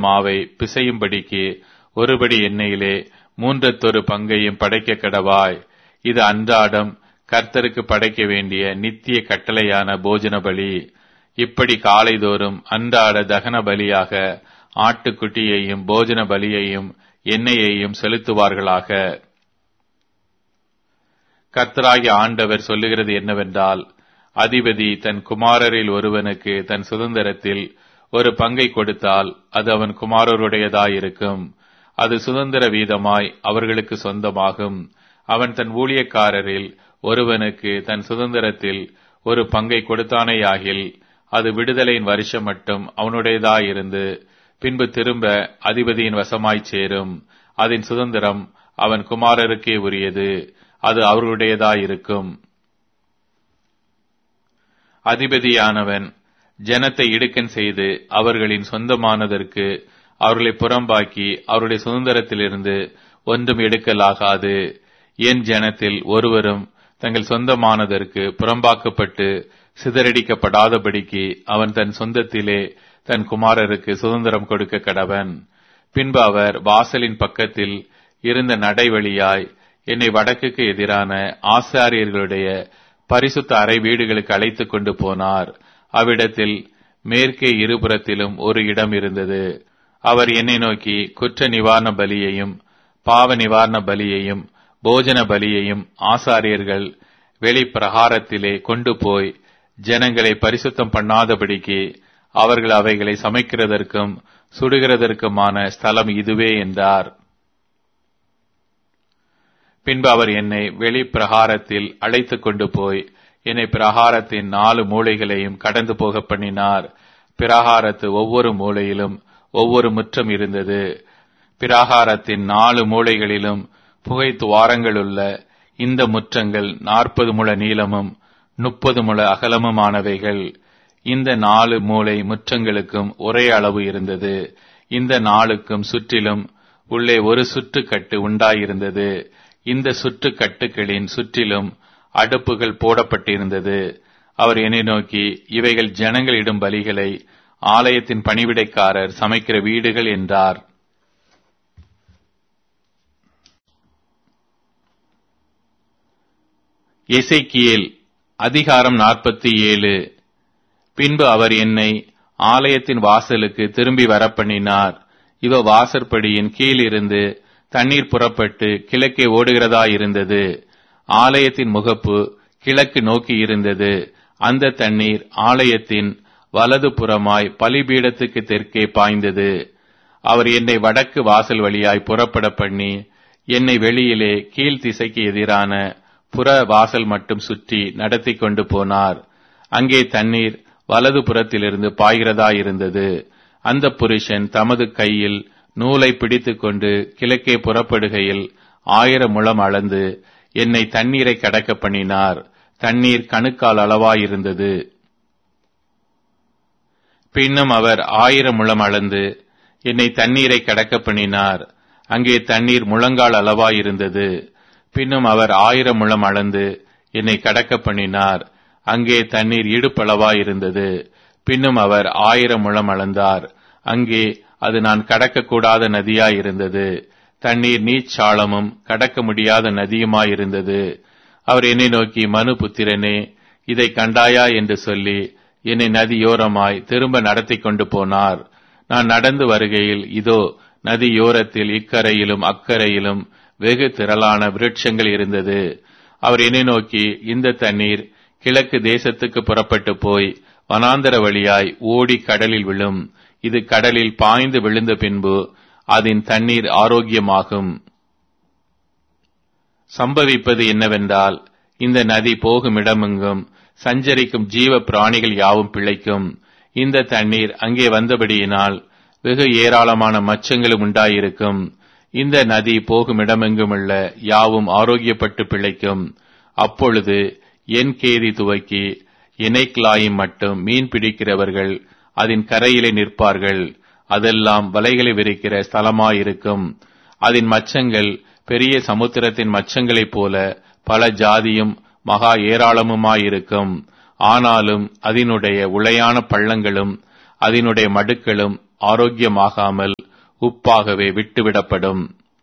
மாவை பிசையும்படிக்கு ஒருபடி எண்ணெயிலே 3/4 பங்கையும் படைக்க கடவாய். இது அன்றாடம் கர்த்தருக்கு படைக்க வேண்டிய நித்திய கட்டளையான போஜன பலி. இப்படி காலைதோறும் அன்றாட தகன பலியாக ஆட்டுக்குட்டியையும் போஜன பலியையும் எண்ணெயையும் செலுத்துவார்களாக. கர்த்தராகிய ஆண்டவர் சொல்லுகிறது என்னவென்றால், அதிபதி தன் குமாரரில் ஒருவனுக்கு தன் சுதந்திரத்தில் ஒரு பங்கை கொடுத்தால் அது அவன் குமாரருடையதாயிருக்கும். அது சுதந்திர வீதமாய் அவர்களுக்கு சொந்தமாகும். அவன் தன் ஊழியக்காரரில் ஒருவனுக்கு தன் சுதந்திரத்தில் ஒரு பங்கை கொடுத்தானேயாகில் அது விடுதலையின் வருஷம் மட்டும் அவனுடையதாயிருந்து பின்பு திரும்ப அதிபதியின் வசமாய்ச் சேரும். அதன் சுதந்திரம் அவன் குமாரருக்கே உரியது, அது அவர்களுடையதாயிருக்கும். அதிபதியானவன் ஜனத்தை இடுக்கண் செய்து அவர்களின் சொந்தமானதற்கு அவர்களை புறம்பாக்கி அவருடைய சுதந்திரத்திலிருந்து ஒன்றும் எடுக்கலாகாது. என் ஜனத்தில் ஒருவரும் தங்கள் சொந்தமானதற்கு புறம்பாக்கப்பட்டு சிதறடிக்கப்படாதபடிக்கு அவன் தன் சொந்தத்திலே தன் குமாரருக்கு சுதந்திரம் கொடுக்க கடவன். பின்பு அவர் வாசலின் பக்கத்தில் இருந்த நடைவழியாய் என்னை வடக்குக்கு எதிரான ஆசாரியர்களுடைய பரிசுத்த அறை வீடுகளுக்கு அழைத்துக் கொண்டு போனார். அவ்விடத்தில் மேற்கே இருபுறத்திலும் ஒரு இடம் இருந்தது. அவர் என்னை நோக்கி, குற்ற நிவாரண பலியையும் பாவ நிவாரண பலியையும் போஜன பலியையும் ஆசாரியர்கள் வெளிப்பிரகாரத்திலே கொண்டு போய் ஜனங்களை பரிசுத்தம் பண்ணாதபடிக்கு அவர்கள் அவைகளை சமைக்கிறதற்கும் சுடுகிறதற்குமான ஸ்தலம் இதுவே என்றார். பின்பு அவர் என்னை வெளிப்பிரகாரத்தில் அழைத்துக் கொண்டு போய் என்னை பிரகாரத்தின் 4 மூலைகளையும் கடந்து போக பண்ணினார். பிரகாரத்து ஒவ்வொரு மூலையிலும் ஒவ்வொரு முற்றம் இருந்தது. பிரகாரத்தின் 4 மூலைகளிலும் புகை துவாரங்களுள்ள இந்த முற்றங்கள் 40 முழ நீளமும் 30 முழ அகலமுமானவைகள். இந்த 4 மூலை முற்றங்களுக்கும் ஒரே அளவு இருந்தது. இந்த 4க்கும் சுற்றிலும் உள்ளே ஒரு சுற்றுக்கட்டு உண்டாயிருந்தது. இந்த சுற்றுக்கட்டுகளின் சுற்றிலும் அடுப்புகள் போடப்பட்டிருந்தது. அவர் என்னை நோக்கி, இவைகள் ஜனங்கள் இடும் பலிகளை ஆலயத்தின் பணிவிடைக்காரர் சமைக்கிற வீடுகள் என்றார். எசேக்கியேல் அதிகாரம் 47. பின்பு அவர் என்னை ஆலயத்தின் வாசலுக்கு திரும்பி வரப்பண்ணினார். இவ வாசற்படியின் கீழிருந்து தண்ணீர் புறப்பட்டு கிழக்கே ஓடுகிறதாயிருந்தது. ஆலயத்தின் முகப்பு கிழக்கு நோக்கி இருந்தது. அந்த தண்ணீர் ஆலயத்தின் வலது புறமாய் பலிபீடத்துக்கு தெற்கே பாய்ந்தது. அவர் என்னை வடக்கு வாசல் வழியாய் புறப்பட பண்ணி என்னை வெளியிலே கீழ் திசைக்கு எதிரான புற வாசல் மட்டும் சுற்றி நடத்தி கொண்டு போனார். அங்கே தண்ணீர் வலது புறத்திலிருந்து பாய்கிறதாயிருந்தது. அந்த புருஷன் தமது கையில் நூலை பிடித்துக் கொண்டு கிழக்கே புறப்படுகையில் 1000 முழம் அளந்து என்னை தண்ணீரை கடக்க பண்ணினார். தண்ணீர் கணுக்கால் அளவாயிருந்தது. பின்னும் அவர் 1000 முழம் அளந்து என்னை தண்ணீரை கடக்க பண்ணினார். அங்கே தண்ணீர் முழங்கால் அளவாயிருந்தது. பின்னும் அவர் 1000 முழம் அளந்து என்னை கடக்க பண்ணினார். அங்கே தண்ணீர் இடுப்பளவாயிருந்தது. பின்னும் அவர் 1000 முழம் அளந்தார். அங்கே அது நான் கடக்கக்கூடாத நதியாயிருந்தது. தண்ணீர் நீச்சாளமும் கடக்க முடியாத நதியுமாயிருந்தது. அவர் என்னை நோக்கி, மனுபுத்திரனே, இதை கண்டாயா என்று சொல்லி என்னை நதியோரமாய் திரும்ப நடத்தி கொண்டு போனார். நான் நடந்து வருகையில் இதோ நதியோரத்தில் இக்கரையிலும் அக்கரையிலும் வெகு திரளான விருட்சங்கள் இருந்தது. அவர் என்னை நோக்கி, இந்த தண்ணீர் கிழக்கு தேசத்துக்கு புறப்பட்டு போய் வனாந்தர வழியாய் ஓடி கடலில் விழும். இது கடலில் பாய்ந்து விழுந்த பின்பு அதன் தண்ணீர் ஆரோக்கியமாகும். சம்பவிப்பது என்னவென்றால், இந்த நதி போகும் இடமெங்கும் சஞ்சரிக்கும் ஜீவ பிராணிகள் யாவும் பிழைக்கும். இந்த தண்ணீர் அங்கே வந்தபடியினால் வெகு ஏராளமான மச்சங்களும் உண்டாயிருக்கும். இந்த நதி போகும் இடமெங்குமுள்ள யாவும் ஆரோக்கியப்பட்டு பிழைக்கும். அப்பொழுது என் கேதி துவக்கி எனைக்லாயும் மட்டும் மீன் பிடிக்கிறவர்கள் அதன் கரையிலே நிற்பார்கள். அதெல்லாம் வலைகளை விரிக்கிற ஸ்தலமாயிருக்கும். அதன் மச்சங்கள் பெரிய சமுத்திரத்தின் மச்சங்களைப் போல பல ஜாதியும் மகா ஏராளமுமாயிருக்கும். ஆனாலும் அதனுடைய உளையான பள்ளங்களும் அதனுடைய மடுக்களும் ஆரோக்கியமாகாமல் உப்பாகவே விட்டுவிடப்படும்.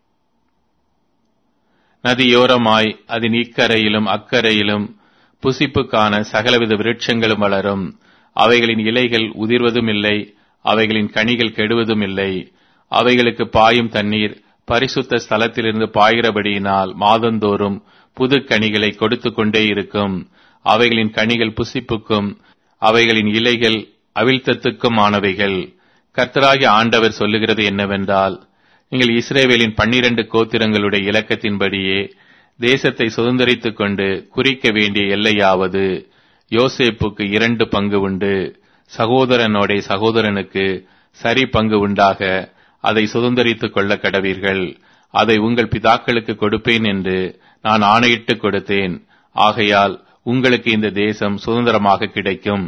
நதியோரமாய் அதன் இக்கரையிலும் அக்கரையிலும் புசிப்புக்கான சகலவித விருட்சங்களும் வளரும். அவைகளின் இலைகள் உதிர்வதும் இல்லை, அவைகளின் கனிகள் கெடுவதும் இல்லை. அவைகளுக்கு பாயும் தண்ணீர் பரிசுத்த ஸ்தலத்திலிருந்து பாய்கிறபடியினால் மாதந்தோறும் புது கனிகளை கொடுத்து கொண்டே இருக்கும். அவைகளின் கனிகள் புசிப்புக்கும் அவைகளின் இலைகள் அவிழ்த்தத்துக்கும் ஆனவைகள். கர்த்தராகிய ஆண்டவர் சொல்லுகிறது என்னவென்றால், நீங்கள் இஸ்ரவேலின் 12 கோத்திரங்களுடைய இலக்கத்தின்படியே தேசத்தை சுதந்தரித்துக் கொண்டு குறிக்க வேண்டிய எல்லையாவது, யோசேப்புக்கு 2 பங்கு உண்டு, சகோதரனோட சகோதரனுக்கு சரி பங்கு உண்டாக அதை சுதந்தரித்துக் கொள்ள கடவீர்கள். அதை உங்கள் பிதாக்களுக்கு கொடுப்பேன் என்று நான் ஆணையிட்டு கொடுத்தேன். ஆகையால் உங்களுக்கு இந்த தேசம் சுதந்திரமாக கிடைக்கும்.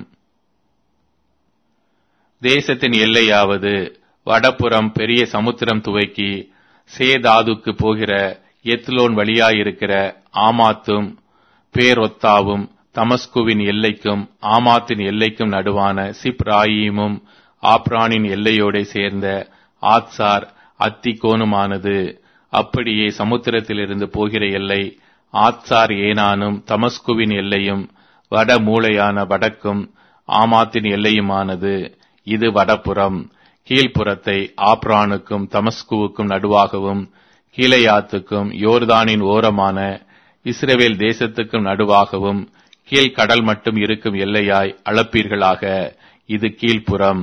தேசத்தின் எல்லையாவது, வடபுறம் பெரிய சமுத்திரம் துவக்கி சேதாதுக்கு போகிற எத்லோன் வழியாயிருக்கிற ஆமாத்தும் பேரொத்தாவும் தமஸ்குவின் எல்லைக்கும் ஆமாத்தின் எல்லைக்கும் நடுவான சிப்ராயீமும் ஆப்ரானின் எல்லையோட சேர்ந்த ஆத்சார் அத்திகோனுமானது. அப்படியே சமுத்திரத்திலிருந்து போகிற எல்லை ஆத்சார் ஏனானும் தமஸ்குவின் எல்லையும் வட மூலையான வடக்கும் ஆமாத்தின் எல்லையுமானது. இது வடபுறம். கீழ்ப்புறத்தை ஆப்ரானுக்கும் தமஸ்குவுக்கும் நடுவாகவும் கீலேயாத்துக்கும் யோர்தானின் ஓரமான இஸ்ரவேல் தேசத்துக்கும் நடுவாகவும் கீழ்கடல் மட்டும் இருக்கும் எல்லையாய் அளப்பீர்களாக. இது கீழ்ப்புறம்.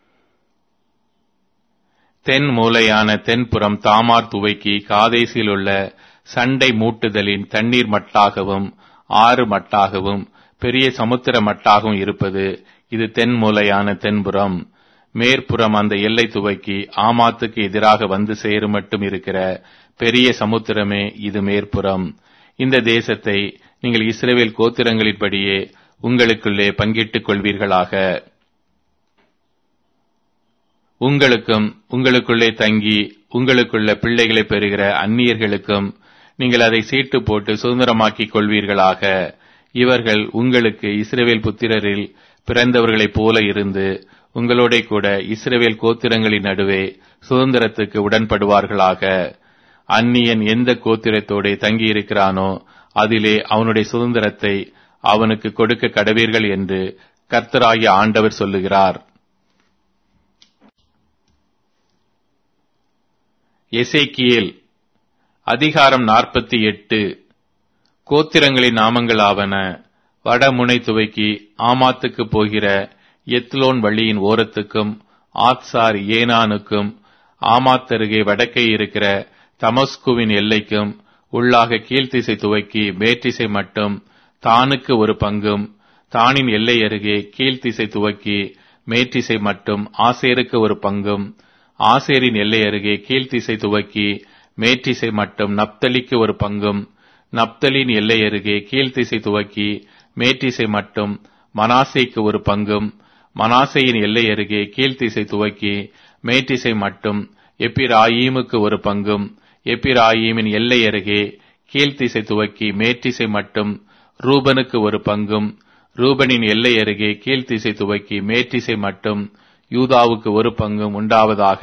தென் மூலையான தென்புறம் தாமார் துவைக்கி காதேசில் உள்ள சண்டை மூட்டுதலின் தண்ணீர் மட்டாகவும் ஆறு மட்டாகவும் பெரிய சமுத்திர மட்டாகவும் இருப்பது. இது தென் மூலையான தென்புறம். மேற்புறம் அந்த எல்லை துவக்கி ஆமாத்துக்கு எதிராக வந்து சேரும் மட்டும் இருக்கிற பெரிய சமுத்திரமே இது மேற்புறம். இந்த தேசத்தை நீங்கள் இஸ்ரவேல் கோத்திரங்களின்படியே உங்களுக்குள்ளே பங்கிட்டுக் கொள்வீர்களாக. உங்களுக்கும் உங்களுக்குள்ளே தங்கி உங்களுக்குள்ள பிள்ளைகளை பெறுகிற அந்நியர்களுக்கும் நீங்கள் அதை சீட்டு போட்டு சுதந்திரமாக்கிக் கொள்வீர்களாக. இவர்கள் உங்களுக்கு இஸ்ரவேல் புத்திரரில் பிறந்தவர்களைப் போல இருந்து உங்களோட கூட இஸ்ரவேல் கோத்திரங்களின் நடுவே சுதந்திரத்துக்கு உடன்படுவார்களாக. அந்நியன் எந்த கோத்திரத்தோட தங்கியிருக்கிறானோ அதிலே அவனுடைய சுதந்திரத்தை அவனுக்கு கொடுக்க கடவீர்கள் என்று கர்த்தராகிய ஆண்டவர் சொல்லுகிறார். எசேக்கியேல் அதிகாரம் 48. கோத்திரங்களின் நாமங்களாவன: வடமுனை துவக்கி ஆமாத்துக்கு போகிற எத்லோன் வழியின் ஓரத்துக்கும் ஆத்சார் ஏனானுக்கும் ஆமாத்தருகே வடக்கே இருக்கிற தமஸ்குவின் எல்லைக்கும் உள்ளாக கீழ்த்திசை துவக்கி மேற்றிசை மட்டும் தானுக்கு ஒரு பங்கும், தானின் எல்லை அருகே கீழ்த்திசை துவக்கி மேற்றிசை மட்டும் ஆசேருக்கு ஒரு பங்கும், ஆசேரின் எல்லை அருகே கீழ்த்திசை துவக்கி மேற்றிசை மட்டும் நப்தலிக்கு ஒரு பங்கும், நப்தலின் எல்லை அருகே கீழ்த்திசை துவக்கி மேற்றிசை மட்டும் மனாசேக்கு ஒரு பங்கும், மனாசேயின் எல்லை அருகே கீழ்த்திசை துவக்கி மேற்றிசை மட்டும் எப்பிராயீமுக்கு ஒரு பங்கும், எப்பிராயீமின் எல்லை அருகே கீழ்த்திசை துவக்கி மேற்றிசை மட்டும் ரூபனுக்கு ஒரு பங்கும், ரூபனின் எல்லை அருகே கீழ்த்திசை துவக்கி மேற்றிசை மட்டும் யூதாவுக்கு ஒரு பங்கும் உண்டாவதாக.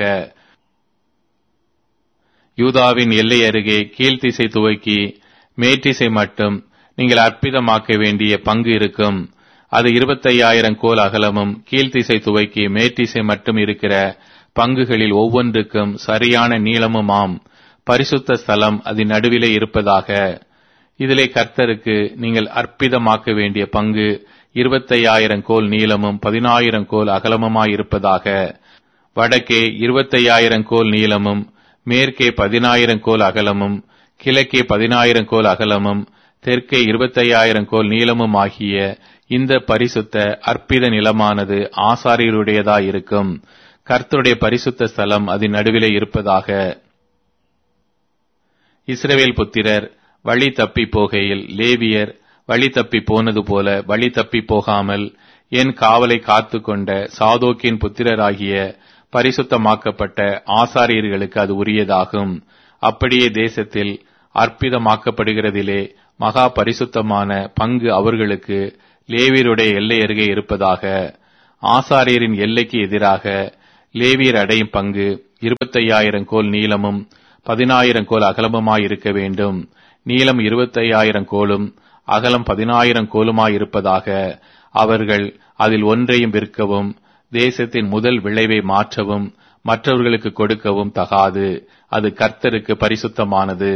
யூதாவின் எல்லை அருகே கீழ்த்திசை துவக்கி மேற்றிசை மட்டும் நீங்கள் அற்புதமாக்க வேண்டிய பங்கு இருக்கும். அது 25,000 கோல் அகலமும் கீழ்த்திசை துவக்கி மேற்றிசை மட்டும் இருக்கிற பங்குகளில் ஒவ்வொன்றுக்கும் சரியான நீளமுமாம். பரிசுத்த ஸ்தலம் அதன் நடுவிலே இருப்பதாக. இதிலே கர்த்தருக்கு நீங்கள் அற்புதமாக்க வேண்டிய பங்கு 25,000 கோல் நீளமும் 10,000 கோல் அகலமுமாயிருப்பதாக. வடக்கே 25,000 கோல் நீளமும் மேற்கே 10,000 கோல் அகலமும் கிழக்கே 10,000 கோல் அகலமும் தெற்கே 25,000 கோல் நீளமும் ஆகிய இந்த பரிசுத்த அற்பித நிலமானது ஆசாரியருடையதாயிருக்கும். கர்த்தருடைய பரிசுத்த ஸ்தலம் அதன் நடுவிலே இருப்பதாக. இஸ்ரவேல் புத்திரர் வழி தப்பி போகையில் லேவியர் வழி தப்பி போனது போல வழி தப்பி போகாமல் என் காவலை காத்து கொண்ட சாதோக்கின் புத்திரராகிய பரிசுத்தமாக்கப்பட்ட ஆசாரியர்களுக்கு அது உரியதாகும். அப்படியே தேசத்தில் அற்புதமாக்கப்படுகிறதிலே மகா பரிசுத்தமான பங்கு அவர்களுக்கு லேவியருடைய எல்லை அருகே இருப்பதாக. ஆசாரியரின் எல்லைக்கு எதிராக லேவியர் அடையும் பங்கு 25,000 கோல் நீளமும் 10,000 கோல் அகலமுமாயிருக்க வேண்டும். நீளம் 25,000 கோலும் அகலம் 10,000 கோலுமாயிருப்பதாக. அவர்கள் அதில் ஒன்றையும் விற்கவும் தேசத்தின் முதல் விளைவை மாற்றவும் மற்றவர்களுக்கு கொடுக்கவும் தகாது. அது கர்த்தருக்கு பரிசுத்தமானது.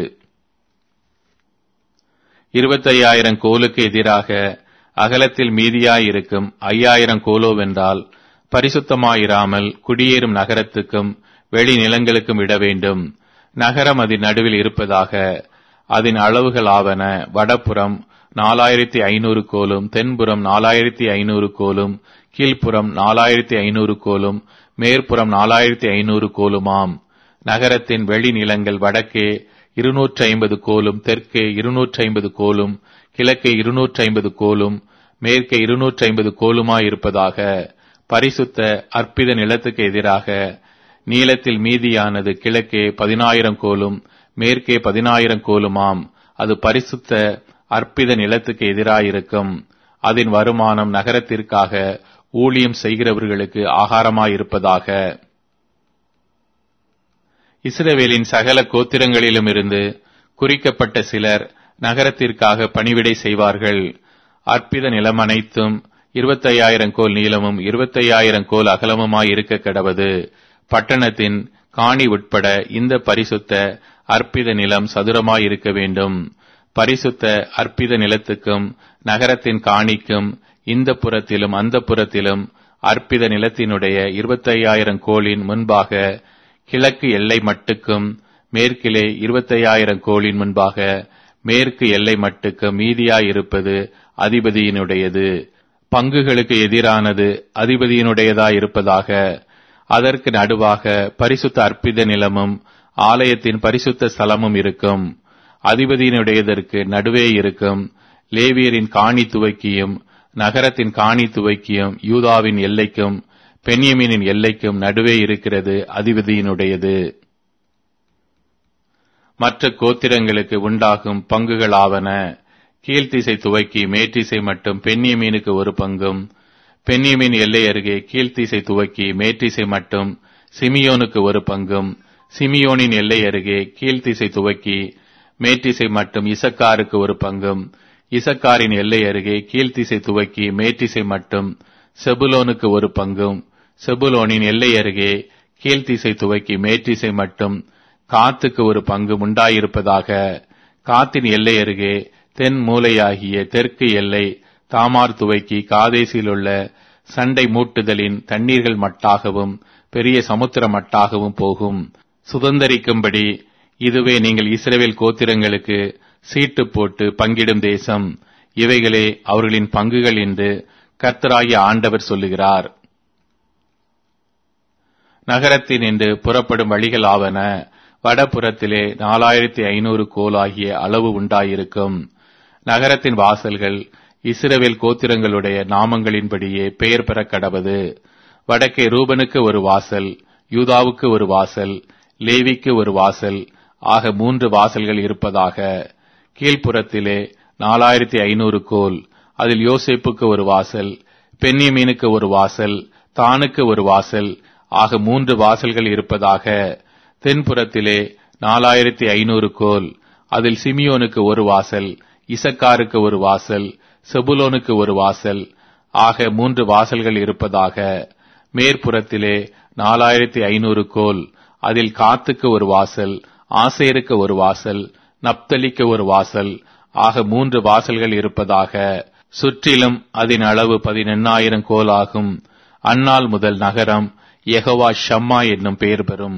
25,000 கோலுக்கு எதிராக அகலத்தில் மீதியாயிருக்கும் 5,000 கோலோவென்றால் பரிசுத்தமாயிராமல் குடியேறும் நகரத்துக்கும் வெளி நிலங்களுக்கும் இட வேண்டும். நகரம் அதன் நடுவில் இருப்பதாக. அதன் அளவுகள் ஆவன: வடபுறம் 4,500 கோலும், தென்புறம் 4,500 கோலும், கீழ்ப்புறம் 4,500 கோலும், மேற்புறம் 4,500 கோலுமாம். நகரத்தின் வெளி நிலங்கள் வடக்கே 250 கோலும், தெற்கே 250 கோலும், கிழக்கே 250 கோலும், மேற்கே 250 கோலுமாயிருப்பதாக. பரிசுத்த அற்பித நிலத்துக்கு எதிராக நீளத்தில் மீதியானது கிழக்கே 10,000 கோலும், மேற்கே 10,000 கோலுமாம். அது பரிசுத்த அற்பித நிலத்துக்கு எதிராயிருக்கும். அதன் வருமானம் நகரத்திற்காக ஊழியம் செய்கிறவர்களுக்கு ஆகாரமாயிருப்பதாக. இஸ்ரவேலின் சகல கோத்திரங்களிலும் இருந்து குறிக்கப்பட்ட சிலர் நகரத்திற்காக பணிவிடை செய்வார்கள். அற்பித நிலம் அனைத்தும் 25,000 கோல் நீளமும் 25,000 கோல் அகலமுமாயிருக்க கடவது. பட்டணத்தின் காணி உட்பட இந்த பரிசுத்த அற்பித நிலம் சதுரமாயிருக்க வேண்டும். பரிசுத்த அற்பித நிலத்துக்கும் நகரத்தின் காணிக்கும் இந்த புறத்திலும் அந்த புறத்திலும் அற்பித நிலத்தினுடைய 25,000 கோலின் முன்பாக கிழக்கு எல்லை மட்டுக்கும் மேற்கிலே 25,000 கோலின் முன்பாக மேற்கு எல்லை மட்டுக்கும் மீதியாயிருப்பது அதிபதியினுடையது. பங்குகளுக்கு எதிரானது அதிபதியினுடையதாயிருப்பதாக. அதற்கு நடுவாக பரிசுத்த அற்பித நிலமும் ஆலயத்தின் பரிசுத்த ஸ்தலமும் இருக்கும். அதிபதியினுடையதற்கு நடுவே இருக்கும். லேவியரின் காணி துவக்கியும் நகரத்தின் காணி துவக்கியும் யூதாவின் எல்லைக்கும் பென்யமீனின் எல்லைக்கும் நடுவே இருக்கிறது அதிபதியினுடையது. மற்ற கோத்திரங்களுக்கு உண்டாகும் பங்குகளாவன: கீழ்த்திசை துவக்கி மேற்றிசை மட்டும் பென்யமீனுக்கு ஒரு பங்கும், பென்யமீன் எல்லை அருகே கீழ்த்திசை துவக்கி மேற்றிசை மட்டும் சிமியோனுக்கு ஒரு பங்கும், சிமியோனின் எல்லை அருகே கீழ்த்திசை துவக்கி மேற்றிசை மட்டும் இசக்காருக்கு ஒரு பங்கும், இசக்காரின் எல்லை அருகே கீழ்த்திசை துவக்கி மேற்றிசை மட்டும் செபுலோனுக்கு ஒரு பங்கும், செபுலோனின் எல்லை அருகே கீழ்த்திசை துவக்கி மேற்றிசை மட்டும் காத்துக்கு ஒரு பங்கு உண்டாயிருப்பதாக. காத்தின் எல்லை அருகே தென் மூலையாகிய தெற்கு எல்லை தாமார் துவக்கி காதேசிலுள்ள சண்டை மூட்டுதலின் தண்ணீர்கள் மட்டாகவும் பெரிய சமுத்திர மட்டாகவும் போகும். சுதந்தரிக்கும்படி இதுவே நீங்கள் இஸ்ரவேல் கோத்திரங்களுக்கு சீட்டு போட்டு பங்கிடும் தேசம். இவைகளே அவர்களின் பங்குகள் என்று கர்த்தராகிய ஆண்டவர் சொல்லுகிறார். நகரத்தின் என்று புறப்படும் வழிகள் ஆவன: வடபுறத்திலே 4,500 கோல் ஆகிய அளவு உண்டாயிருக்கும். நகரத்தின் வாசல்கள் இஸ்ரவேல் கோத்திரங்களுடைய நாமங்களின்படியே பெயர் பெற கடவது. வடக்கே ரூபனுக்கு ஒரு வாசல், யூதாவுக்கு ஒரு வாசல், லேவிக்கு ஒரு வாசல் ஆக 3 வாசல்கள் இருப்பதாக. கீழ்ப்புறத்திலே 4,500 கோல், அதில் யோசேப்புக்கு ஒரு வாசல், பென்யமீனுக்கு ஒரு வாசல், தானுக்கு ஒரு வாசல் ஆக 3 வாசல்கள் இருப்பதாக. தென்புறத்திலே 4,500 கோல், அதில் சிமியோனுக்கு ஒரு வாசல், இசக்காருக்கு ஒரு வாசல், செபுலோனுக்கு ஒரு வாசல் ஆக 3 வாசல்கள் இருப்பதாக. மேற்புறத்திலே 4,500 கோல், அதில் காத்துக்கு ஒரு வாசல், ஆசேருக்கு ஒரு வாசல், நப்தலிக்கு ஒரு வாசல் ஆக 3 வாசல்கள் இருப்பதாக. சுற்றிலும் அதன் அளவு 18,000 கோல் ஆகும். அந்நாள் முதல் நகரம் யெகோவா ஷம்மா என்னும் பெயர் பெறும்.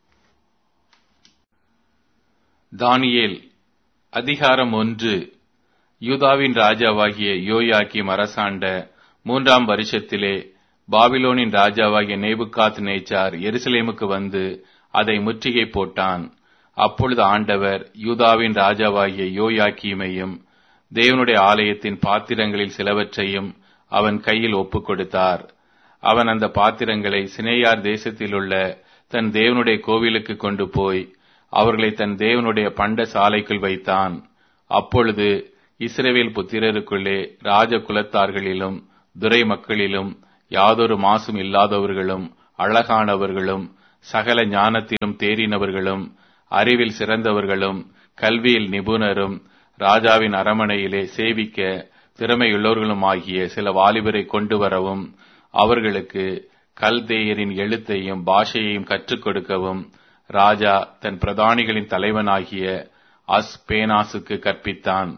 தானியேல் அதிகாரம் 1. யூதாவின் ராஜாவாகிய யோயாக்கீம் அரசாண்ட 3ஆம் வருஷத்திலே பாபிலோனின் ராஜாவாகிய நேபுகாத் நேச்சார் எருசலேமுக்கு வந்து அதை முற்றுகை போட்டான். அப்பொழுது ஆண்டவர் யூதாவின் ராஜாவாகிய யோயாக்கீமையும் தேவனுடைய ஆலயத்தின் பாத்திரங்களில் சிலவற்றையும் அவன் கையில் ஒப்புக் கொடுத்தார். அவன் அந்த பாத்திரங்களை சினேயார் தேசத்திலுள்ள தன் தேவனுடைய கோவிலுக்கு கொண்டு போய் அவர்களை தன் தேவனுடைய பண்ட சாலைக்குள் வைத்தான். அப்பொழுது இஸ்ரவேல் புத்திரருக்குள்ளே ராஜ குலத்தார்களிலும் துரை மக்களிலும் யாதொரு மாசும் இல்லாதவர்களும் அழகானவர்களும் சகல ஞானத்திலும் தேறினவர்களும் அறிவில் சிறந்தவர்களும் கல்வியில் நிபுணரும் ராஜாவின் அரமனையிலே சேவிக்க திறமையுள்ளவர்களுமாகிய சில வாலிபரை கொண்டு வரவும் அவர்களுக்கு கல்தேயரின் எழுத்தையும் பாஷையையும் கற்றுக் கொடுக்கவும் ராஜா தன் பிரதானிகளின் தலைவனாகிய அஸ்பேனாசுக்கு கற்பித்தான்.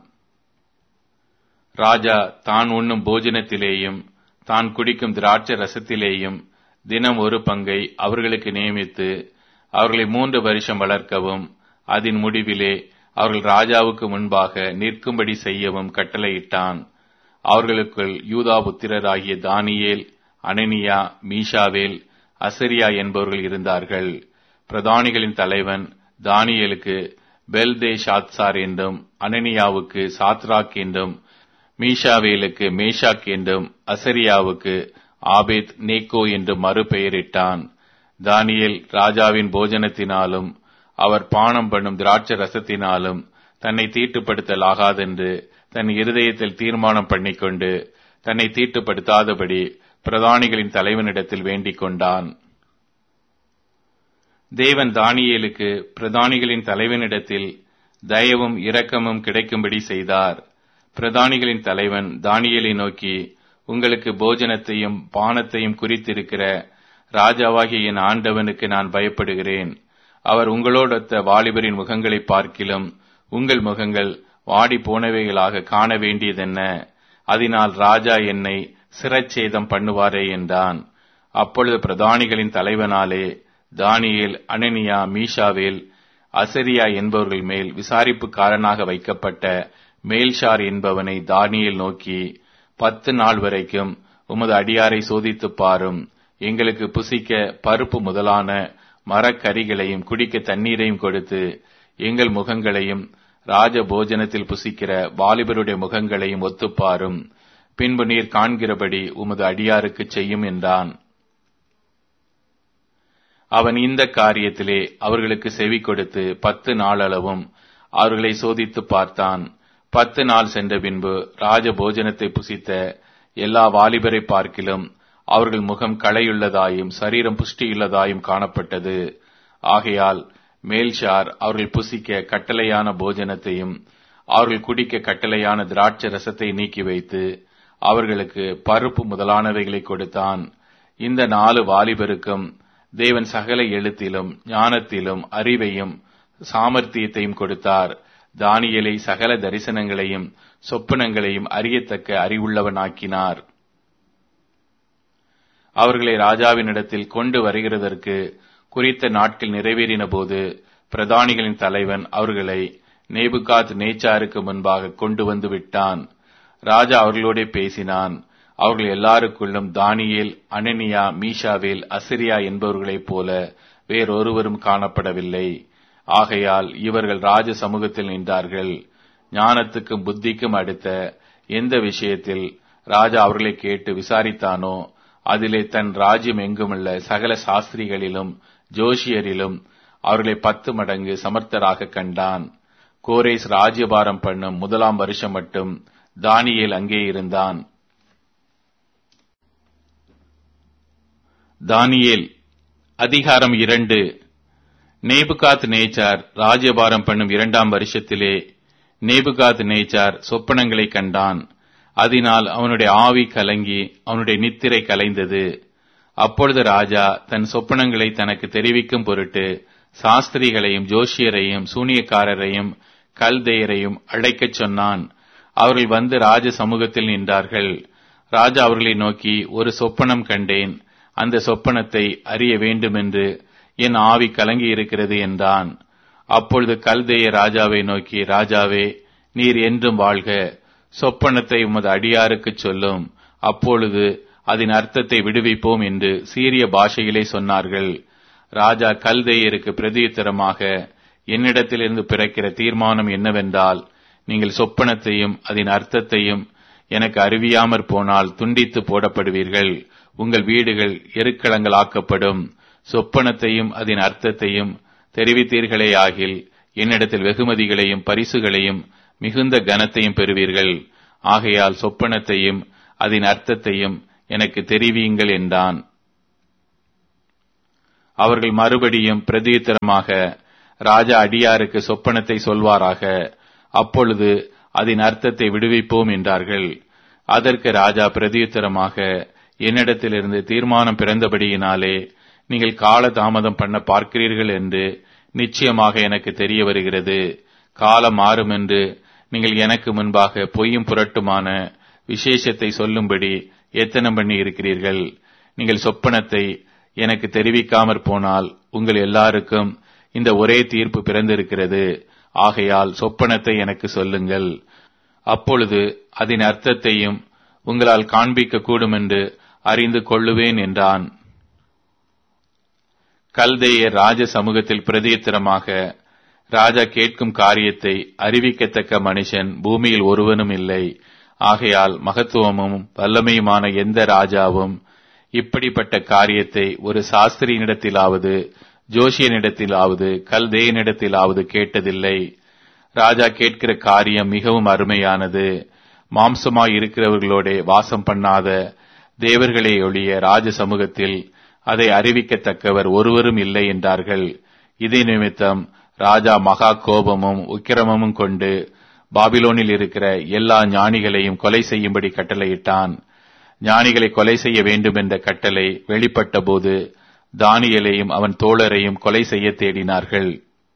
ராஜா தான் உண்ணும் போஜனத்திலேயும் தான் குடிக்கும் திராட்சை ரசத்திலேயும் தினம் ஒரு பங்கை அவர்களுக்கு நியமித்து அவர்களை 3 வருஷம் வளர்க்கவும் அதன் முடிவிலே அவர்கள் ராஜாவுக்கு முன்பாக நிற்கும்படி செய்யவும் கட்டளையிட்டான். அவர்களுக்குள் யூதா புத்திரராகிய தானியேல், அனனியா, மீஷாவேல், அசரியா என்பவர்கள் இருந்தார்கள். பிரதானிகளின் தலைவன் தானியேலுக்கு பெல்தேஷாத்சார் என்றும், அனனியாவுக்கு சாத்ராக் என்றும், மீஷாவேலுக்கு மேஷாக் என்றும், அசரியாவுக்கு ஆபேத் நேக்கோ என்று மறுபெயரிட்டான். தானியேல் ராஜாவின் போஜனத்தினாலும் அவர் பானம் பண்ணும் திராட்சை ரசத்தினாலும் தன்னை தீட்டுப்படுத்தலாகாதென்று தன் இருதயத்தில் தீர்மானம் பண்ணிக்கொண்டு தன்னை தீட்டுப்படுத்தாதபடி பிரதானிகளின் தலைவனிடத்தில் வேண்டிக் கொண்டான். தேவன் தானியேலுக்கு பிரதானிகளின் தலைவனிடத்தில் தயவும் இரக்கமும் கிடைக்கும்படி செய்தார். பிரதானிகளின் தலைவன் தானியேலை நோக்கி, உங்களுக்கு போஜனத்தையும் பானத்தையும் குறித்திருக்கிற ராஜாவாகிய என் ஆண்டவனுக்கு நான் பயப்படுகிறேன். அவர் உங்களோடொத்த வாலிபரின் முகங்களை பார்க்கிலும் உங்கள் முகங்கள் வாடி போனவைகளாக காண வேண்டியதென்ன? அதனால் ராஜா என்னை சிரச்சேதம் பண்ணுவாரே என்றான். அப்பொழுது பிரதானிகளின் தலைவனாலே தானியேல், அனனியா, மீஷாவேல், அசரியா என்பவர்கள் மேல் விசாரிப்புக்காரனாக வைக்கப்பட்ட மேல்ஷார் என்பவனை தானியேல் நோக்கி, 10 நாள் வரைக்கும் உமது அடியாரை சோதித்துப் பாரும். எங்களுக்கு புசிக்க பருப்பு முதலான மரக்கறிகளையும் குடிக்க தண்ணீரையும் கொடுத்து எங்கள் முகங்களையும் ராஜ போஜனத்தில் புசிக்கிற வாலிபருடைய முகங்களையும் ஒத்துப்பாரும். பின்பு நீர் காண்கிறபடி உமது அடியாருக்கு செய்யும் என்றான். அவன் இந்த காரியத்திலே அவர்களுக்கு செவி கொடுத்து 10 நாளளவும் அவர்களை சோதித்து பார்த்தான். 10 நாள் சென்ற பின்பு ராஜ போஜனத்தை புசித்த எல்லா வாலிபரை பார்க்கிலும் அவர்கள் முகம் களையுள்ளதாயும் சரீரம் புஷ்டியுள்ளதாயும் காணப்பட்டது. ஆகையால் மேல்ஷார் அவர்கள் புசிக்க கட்டளையான போஜனத்தையும் அவர்கள் குடிக்க கட்டளையான திராட்சை ரசத்தை நீக்கி வைத்து அவர்களுக்கு பருப்பு முதலானவைகளை கொடுத்தான். இந்த 4 வாலிபருக்கும் தேவன் சகல எழுத்திலும் ஞானத்திலும் அறிவையும் சாமர்த்தியத்தையும் கொடுத்தார். தானியேலை சகல தரிசனங்களையும் சொப்பனங்களையும் அறியத்தக்க அறிவுள்ளவனாக்கினார். அவர்களை ராஜாவினிடத்தில் கொண்டு வருகிறதற்கு குறித்த நாட்கள் நிறைவேறின போது பிரதானிகளின் தலைவன் அவர்களை நேபுகாத் நேச்சாருக்கு முன்பாக கொண்டு வந்து விட்டான். ராஜா அவர்களோட பேசினான். அவர்கள் எல்லாருக்குள்ளும் தானியேல், அனனியா, மீஷாவேல், அசரியா என்பவர்களைப் போல வேறொருவரும் காணப்படவில்லை. ஆகையால் இவர்கள் ராஜ சமூகத்தில் நின்றார்கள். ஞானத்துக்கும் புத்திக்கும் அடுத்த எந்த விஷயத்தில் ராஜா அவர்களை கேட்டு விசாரித்தானோ அதிலே தன் ராஜ்யம் எங்குமுள்ள சகல சாஸ்திரிகளிலும் ஜோஷியரிலும் அவர்களை 10 மடங்கு சமர்த்தராக கண்டான். கோரேஸ் ராஜ்யபாரம் பண்ணும் 1 வருஷம் மட்டும் தானியேல் அங்கே இருந்தான். தானியேல் அதிகாரம் 2. நேபுகாத் நேச்சார் ராஜ்யபாரம் பண்ணும் 2 வருஷத்திலே நேபுகாத் நேச்சார் சொப்பனங்களை கண்டான். அதனால் அவனுடைய ஆவி கலங்கி அவனுடைய நித்திரை கலைந்தது. அப்பொழுது ராஜா தன் சொப்பனங்களை தனக்கு தெரிவிக்கும் பொருட்டு சாஸ்திரிகளையும் ஜோஷியரையும் சூனியக்காரரையும் கல்தேயரையும் அழைக்கச் சொன்னான். அவர்கள் வந்து ராஜ சமூகத்தில் நின்றார்கள். ராஜா அவர்களை நோக்கி, ஒரு சொப்பனம் கண்டேன். அந்த சொப்பனத்தை அறிய வேண்டுமென்று என் ஆவி கலங்கி இருக்கிறது என்றான். அப்பொழுது கல்தேய ராஜாவை நோக்கி, ராஜாவே, நீர் என்றும் வாழ்க. சொப்பனத்தை உமது அடியாருக்குச் சொல்லும். அப்பொழுது அதன் அர்த்தத்தை விடுவிப்போம் என்று சீரிய பாஷையிலே சொன்னார்கள். ராஜா கல்தேயருக்கு பிரதியுத்தரமாக, என்னிடத்திலிருந்து பிறக்கிற தீர்மானம் என்னவென்றால், நீங்கள் சொப்பனத்தையும் அதன் அர்த்தத்தையும் எனக்கு அறிவியாமற் போனால் துண்டித்து போடப்படுவீர்கள். உங்கள் வீடுகள் எருக்களங்களாக்கப்படும். சொப்பனத்தையும் அதன் அர்த்தத்தையும் தெரிவித்தீர்களே ஆகில் என்னிடத்தில் வெகுமதிகளையும் பரிசுகளையும் மிகுந்த கனத்தையும் பெறுவீர்கள். ஆகையால் சொப்பனத்தையும் அதன் அர்த்தத்தையும் எனக்கு தெரிவியுங்கள் என்றான். அவர்கள் மறுபடியும் பிரதியுத்தரமாக, ராஜா அடியாருக்கு சொப்பனத்தை சொல்வாராக, அப்பொழுது அதன் அர்த்தத்தை விடுவிப்போம் என்றார்கள். அதற்கு ராஜா பிரதியுத்தரமாக, என்னிடத்திலிருந்து தீர்மானம் பிறந்தபடியினாலே நீங்கள் கால தாமதம் பண்ண பார்க்கிறீர்கள் என்று நிச்சயமாக எனக்கு தெரிய வருகிறது. காலம் மாறும் என்று நீங்கள் எனக்கு முன்பாக பொய்யும் புரட்டுமான விசேஷத்தை சொல்லும்படி எத்தனம் பண்ணி இருக்கிறீர்கள். நீங்கள் சொப்பனத்தை எனக்கு தெரிவிக்காமற் போனால் உங்கள் எல்லாருக்கும் இந்த ஒரே தீர்ப்பு பிறந்திருக்கிறது. ஆகையால் சொப்பனத்தை எனக்கு சொல்லுங்கள், அப்பொழுது அதன் அர்த்தத்தையும் உங்களால் காண்பிக்க கூடும் என்று அறிந்து கொள்ளுவேன் என்றான். கல்தேயர் ராஜ சமூகத்தில் பிரதியுத்தரமாக, ராஜா கேட்கும் காரியத்தை அறிவிக்கத்தக்க மனுஷன் பூமியில் ஒருவனும் இல்லை. ஆகையால் மகத்துவமும் வல்லமையுமான எந்த ராஜாவும் இப்படிப்பட்ட காரியத்தை ஒரு சாஸ்திரியினிடத்திலாவது ஜோஷியனிடத்திலாவது கல்தேயனிடத்திலாவது கேட்டதில்லை. ராஜா கேட்கிற காரியம் மிகவும் அருமையானது. மாம்சமாய் இருக்கிறவர்களோட வாசம் பண்ணாத தேவர்களே ஒழிய ராஜ சமூகத்தில் அதை அறிவிக்கத்தக்கவர் ஒருவரும் இல்லை என்றார்கள். இதே நிமித்தம் ராஜா மகா கோபமும் உக்கிரமும் கொண்டு பாபிலோனில் இருக்கிற எல்லா ஞானிகளையும் கொலை செய்யும்படி கட்டளையிட்டான். ஞானிகளை கொலை செய்ய வேண்டும் என்ற கட்டளை வெளிப்பட்ட போது தானியேலையும் அவன் தோழரையும் கொலை செய்ய தேடினார்கள்.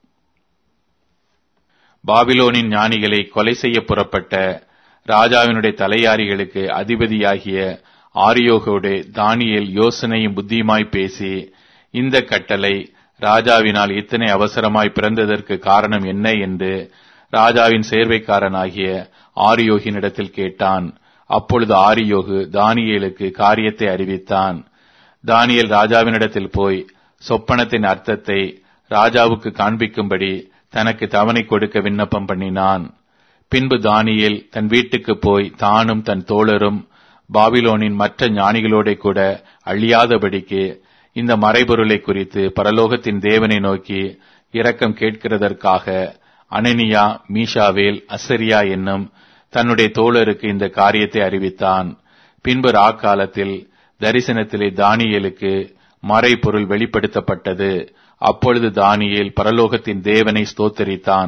பாபிலோனின் ஞானிகளை கொலை செய்ய புறப்பட்ட ராஜாவினுடைய தலையாரிகளுக்கு அதிபதியாகிய ஆரியோகோடு தானியேல் யோசனையும் புத்தியுமாய் பேசி, இந்த கட்டளை ராஜாவினால் இத்தனை அவசரமாய் பிறந்ததற்கு காரணம் என்ன என்று ராஜாவின் சேர்வைக்காரனாகிய ஆரியோகினிடத்தில் கேட்டான். அப்பொழுது ஆரியோகு தானியேலுக்கு காரியத்தை அறிவித்தான். தானியேல் ராஜாவினிடத்தில் போய் சொப்பனத்தின் அர்த்தத்தை ராஜாவுக்கு காண்பிக்கும்படி தனக்கு தவணை கொடுக்க விண்ணப்பம் பண்ணினான். பின்பு தானியேல் தன் வீட்டுக்கு போய் தானும் தன் தோழரும் பாபிலோனின் மற்ற ஞானிகளோட கூட அழியாதபடிக்கு இந்த மறைபொருளை குறித்து பரலோகத்தின் தேவனை நோக்கி இரக்கம் கேட்கிறதற்காக அனனியா, மீஷாவேல், அசரியா என்னும் தன்னுடைய தோழருக்கு இந்த காரியத்தை அறிவித்தான். பின்பு ராக்காலத்தில் தரிசனத்திலே தானியேலுக்கு மறைபொருள் வெளிப்படுத்தப்பட்டது. அப்பொழுது தானியேல் பரலோகத்தின் தேவனை ஸ்தோத்தரித்தான்.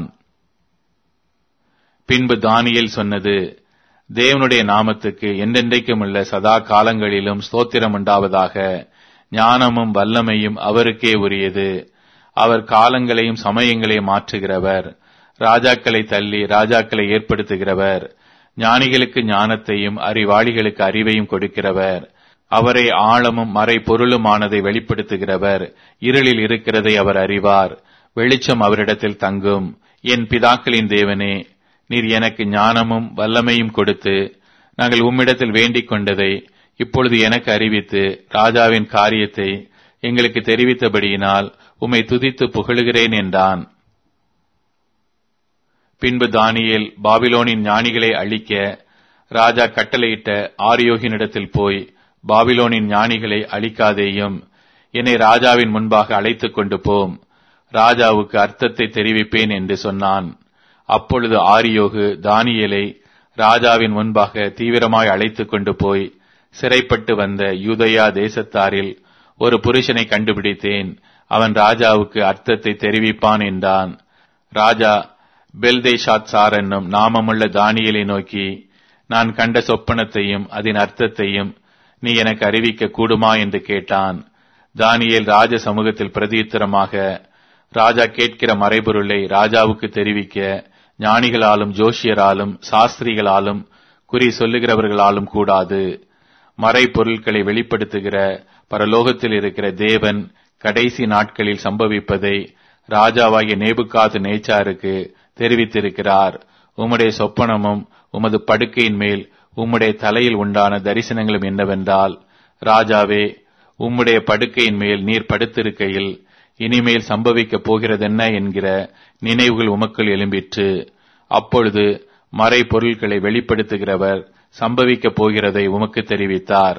பின்பு தானியேல் சொன்னது, தேவனுடைய நாமத்துக்கு என்றென்றைக்கும் உள்ள சதா காலங்களிலும் ஸ்தோத்திரம் உண்டாவதாக. ஞானமும் வல்லமையும் அவருக்கே உரியது. அவர் காலங்களையும் சமயங்களையும் மாற்றுகிறவர். ராஜாக்களை தள்ளி ராஜாக்களை ஏற்படுத்துகிறவர். ஞானிகளுக்கு ஞானத்தையும் அறிவாளிகளுக்கு அறிவையும் கொடுக்கிறவர். அவரை ஆழமும் மறை பொருளுமானதை வெளிப்படுத்துகிறவர். இருளில் இருக்கிறதை அவர் அறிவார். வெளிச்சம் அவரிடத்தில் தங்கும். என் பிதாக்களின் தேவனே, நீர் எனக்கு ஞானமும் வல்லமையும் கொடுத்து நாங்கள் உம்மிடத்தில் வேண்டிக் கொண்டதை இப்பொழுது எனக்கு அறிவித்து ராஜாவின் காரியத்தை எங்களுக்கு தெரிவித்தபடியினால் உம்மை துதித்து புகழுகிறேன் என்றான். பின்பு தானியேல் பாபிலோனின் ஞானிகளை அழிக்க ராஜா கட்டளையிட்ட ஆரியோகினிடத்தில் போய், பாபிலோனின் ஞானிகளை அழிக்காதேயும், என்னை ராஜாவின் முன்பாக அழைத்துக் கொண்டு போம், ராஜாவுக்கு அர்த்தத்தை தெரிவிப்பேன் என்று சொன்னான். அப்பொழுது ஆரியோகு தானியேலை ராஜாவின் முன்பாக தீவிரமாய் அழைத்துக் கொண்டு போய், சிறைப்பட்டு வந்த யூதயா தேசத்தாரில் ஒரு புருஷனை கண்டுபிடித்தேன், அவன் ராஜாவுக்கு அர்த்தத்தை தெரிவிப்பான் என்றான். ராஜா பெல்தேஷாத்சார் என்னும் நாமமுள்ள தானியேலை நோக்கி, நான் கண்ட சொப்பனத்தையும் அதன் அர்த்தத்தையும் நீ எனக்கு அறிவிக்க கூடுமா என்று கேட்டான். தானியேல் ராஜ சமூகத்தில் பிரதியுத்தரமாக, ராஜா கேட்கிற மறைபொருளை ராஜாவுக்கு தெரிவிக்க ஞானிகளாலும் ஜோஷியராலும் சாஸ்திரிகளாலும் குறி சொல்லுகிறவர்களாலும் கூடாது. மறைபொருட்களை வெளிப்படுத்துகிற பரலோகத்தில் இருக்கிற தேவன் கடைசி நாட்களில் சம்பவிப்பதை ராஜாவாகிய நேபுகாத் நேச்சாருக்கு தெரிவித்திருக்கிறார். உம்முடைய சொப்பனமும் உமது படுக்கையின் மேல் உம்முடைய தலையில் உண்டான தரிசனங்களும் என்னவென்றால், ராஜாவே, உம்முடைய படுக்கையின் மேல் நீர் படுத்திருக்கையில் இனிமேல் சம்பவிக்கப் போகிறதென்ன என்கிற நினைவுகள் உமக்குள் எழும்பிற்று. அப்பொழுது மறை பொருட்களை வெளிப்படுத்துகிறவர் சம்பவிக்கப் போகிறதை உமக்கு தெரிவித்தார்.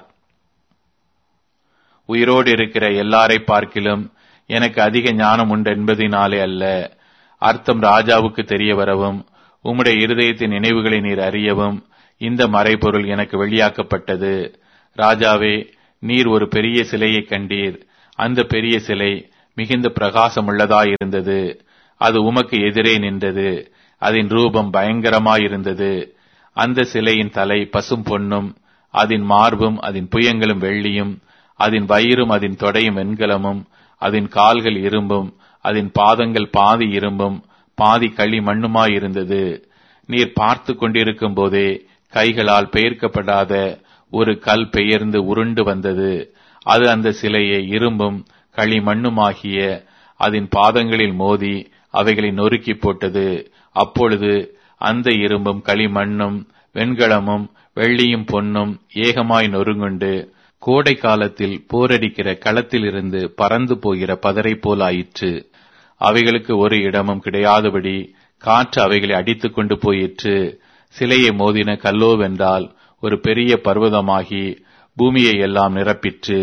உயிரோடு இருக்கிற எல்லாரை பார்க்கிலும் எனக்கு அதிக ஞானம் உண்டு என்பதினாலே அல்ல, அர்த்தம் ராஜாவுக்கு தெரிய வரவும் உம்முடைய இருதயத்தின் நினைவுகளை நீர் அறியவும் இந்த மறைபொருள் எனக்கு வெளியாக்கப்பட்டது. ராஜாவே, நீர் ஒரு பெரிய சிலையை கண்டீர், அந்த பெரிய சிலை மிகுந்த பிரகாசமுள்ளதாயிருந்தது. அது உமக்கு எதிரே நின்றது. அதன் ரூபம் பயங்கரமாயிருந்தது. அந்த சிலையின் தலை பசும் பொன்னும், அதன் மார்பும் அதன் புயங்களும் வெள்ளியும், அதன் வயிறும் அதன் தொடையும் வெண்கலமும், அதன் கால்கள் இரும்பும், அதன் பாதங்கள் பாதி இரும்பும் பாதி களி மண்ணுமாயிருந்தது. நீர் பார்த்து கொண்டிருக்கும் போதே கைகளால் பெயர்க்கப்படாத ஒரு கல் பெயர்ந்து உருண்டு வந்தது. அது அந்த சிலையை இரும்பும் களி மண்ணுமாகிய அதன் பாதங்களில் மோதி அவைகளை நொறுக்கி போட்டது. அப்பொழுது அந்த இரும்பும் களிமண்ணும் வெண்கலமும் வெள்ளியும் பொன்னும் ஏகமாய் நொறுங்குண்டு கோடை காலத்தில் போரடிக்கிற களத்திலிருந்து பறந்து போகிற பதரை போல் ஆயிற்று. அவைகளுக்கு ஒரு இடமும் கிடையாதபடி காற்று அவைகளை அடித்துக் கொண்டு போயிற்று. சிலையை மோதின கல்லோவென்றால் ஒரு பெரிய பர்வதமாகி பூமியை எல்லாம் நிரப்பிற்று.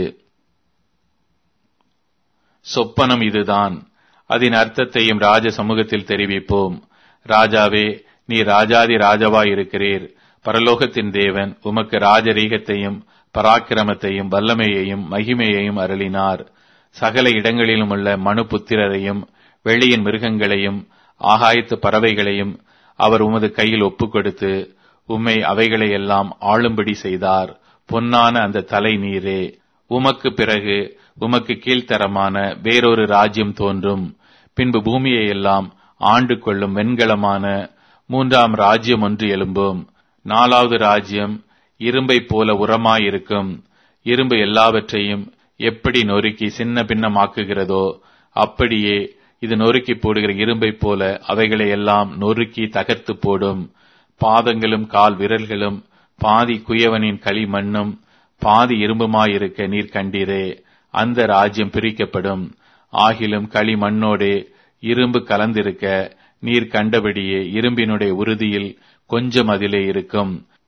சொப்பனம் இதுதான். அதன் அர்த்தத்தையும் ராஜ சமூகத்தில் தெரிவிப்போம். ராஜாவே, நீ ராஜாதி ராஜாவாயிருக்கிறீர். பரலோகத்தின் தேவன் உமக்கு ராஜரீகத்தையும் பராக்கிரமத்தையும் வல்லமையையும் மகிமையையும் அருளினார். சகல இடங்களிலும் உள்ள மனு புத்திரரையும் வெளியின் மிருகங்களையும் ஆகாயத்து பறவைகளையும் அவர் உமது கையில் ஒப்புக் கொடுத்து உம்மை அவைகளையெல்லாம் ஆளும்படி செய்தார். பொன்னான அந்த தலை நீரே. உமக்கு பிறகு உமக்கு கீழ்த்தரமான வேறொரு ராஜ்யம் தோன்றும். பின்பு பூமியை எல்லாம் ஆண்டு கொள்ளும் வெண்கலமான மூன்றாம் ராஜ்யம் ஒன்று எழும்பும். நாலாவது ராஜ்யம் இரும்பை போல உரமாயிருக்கும். இரும்பு எல்லாவற்றையும் எப்படி நொறுக்கி சின்ன பின்னமாக்குகிறதோ அப்படியே இது நொறுக்கி போடுகிற இரும்பை போல அவைகளை எல்லாம் நொறுக்கி தகர்த்து போடும். பாதங்களும் கால் விரல்களும் பாதி குயவனின் களிமண்ணும் பாதி இரும்புமாயிருக்க நீர் கண்டீரே. அந்த ராஜ்யம் பிரிக்கப்படும். ஆகிலும் களிமண்ணோடே இரும்பு கலந்திருக்க நீர் கண்டபடியே இரும்பினுடைய உறுதியில் கொஞ்சம் அதிலே இருக்கும்.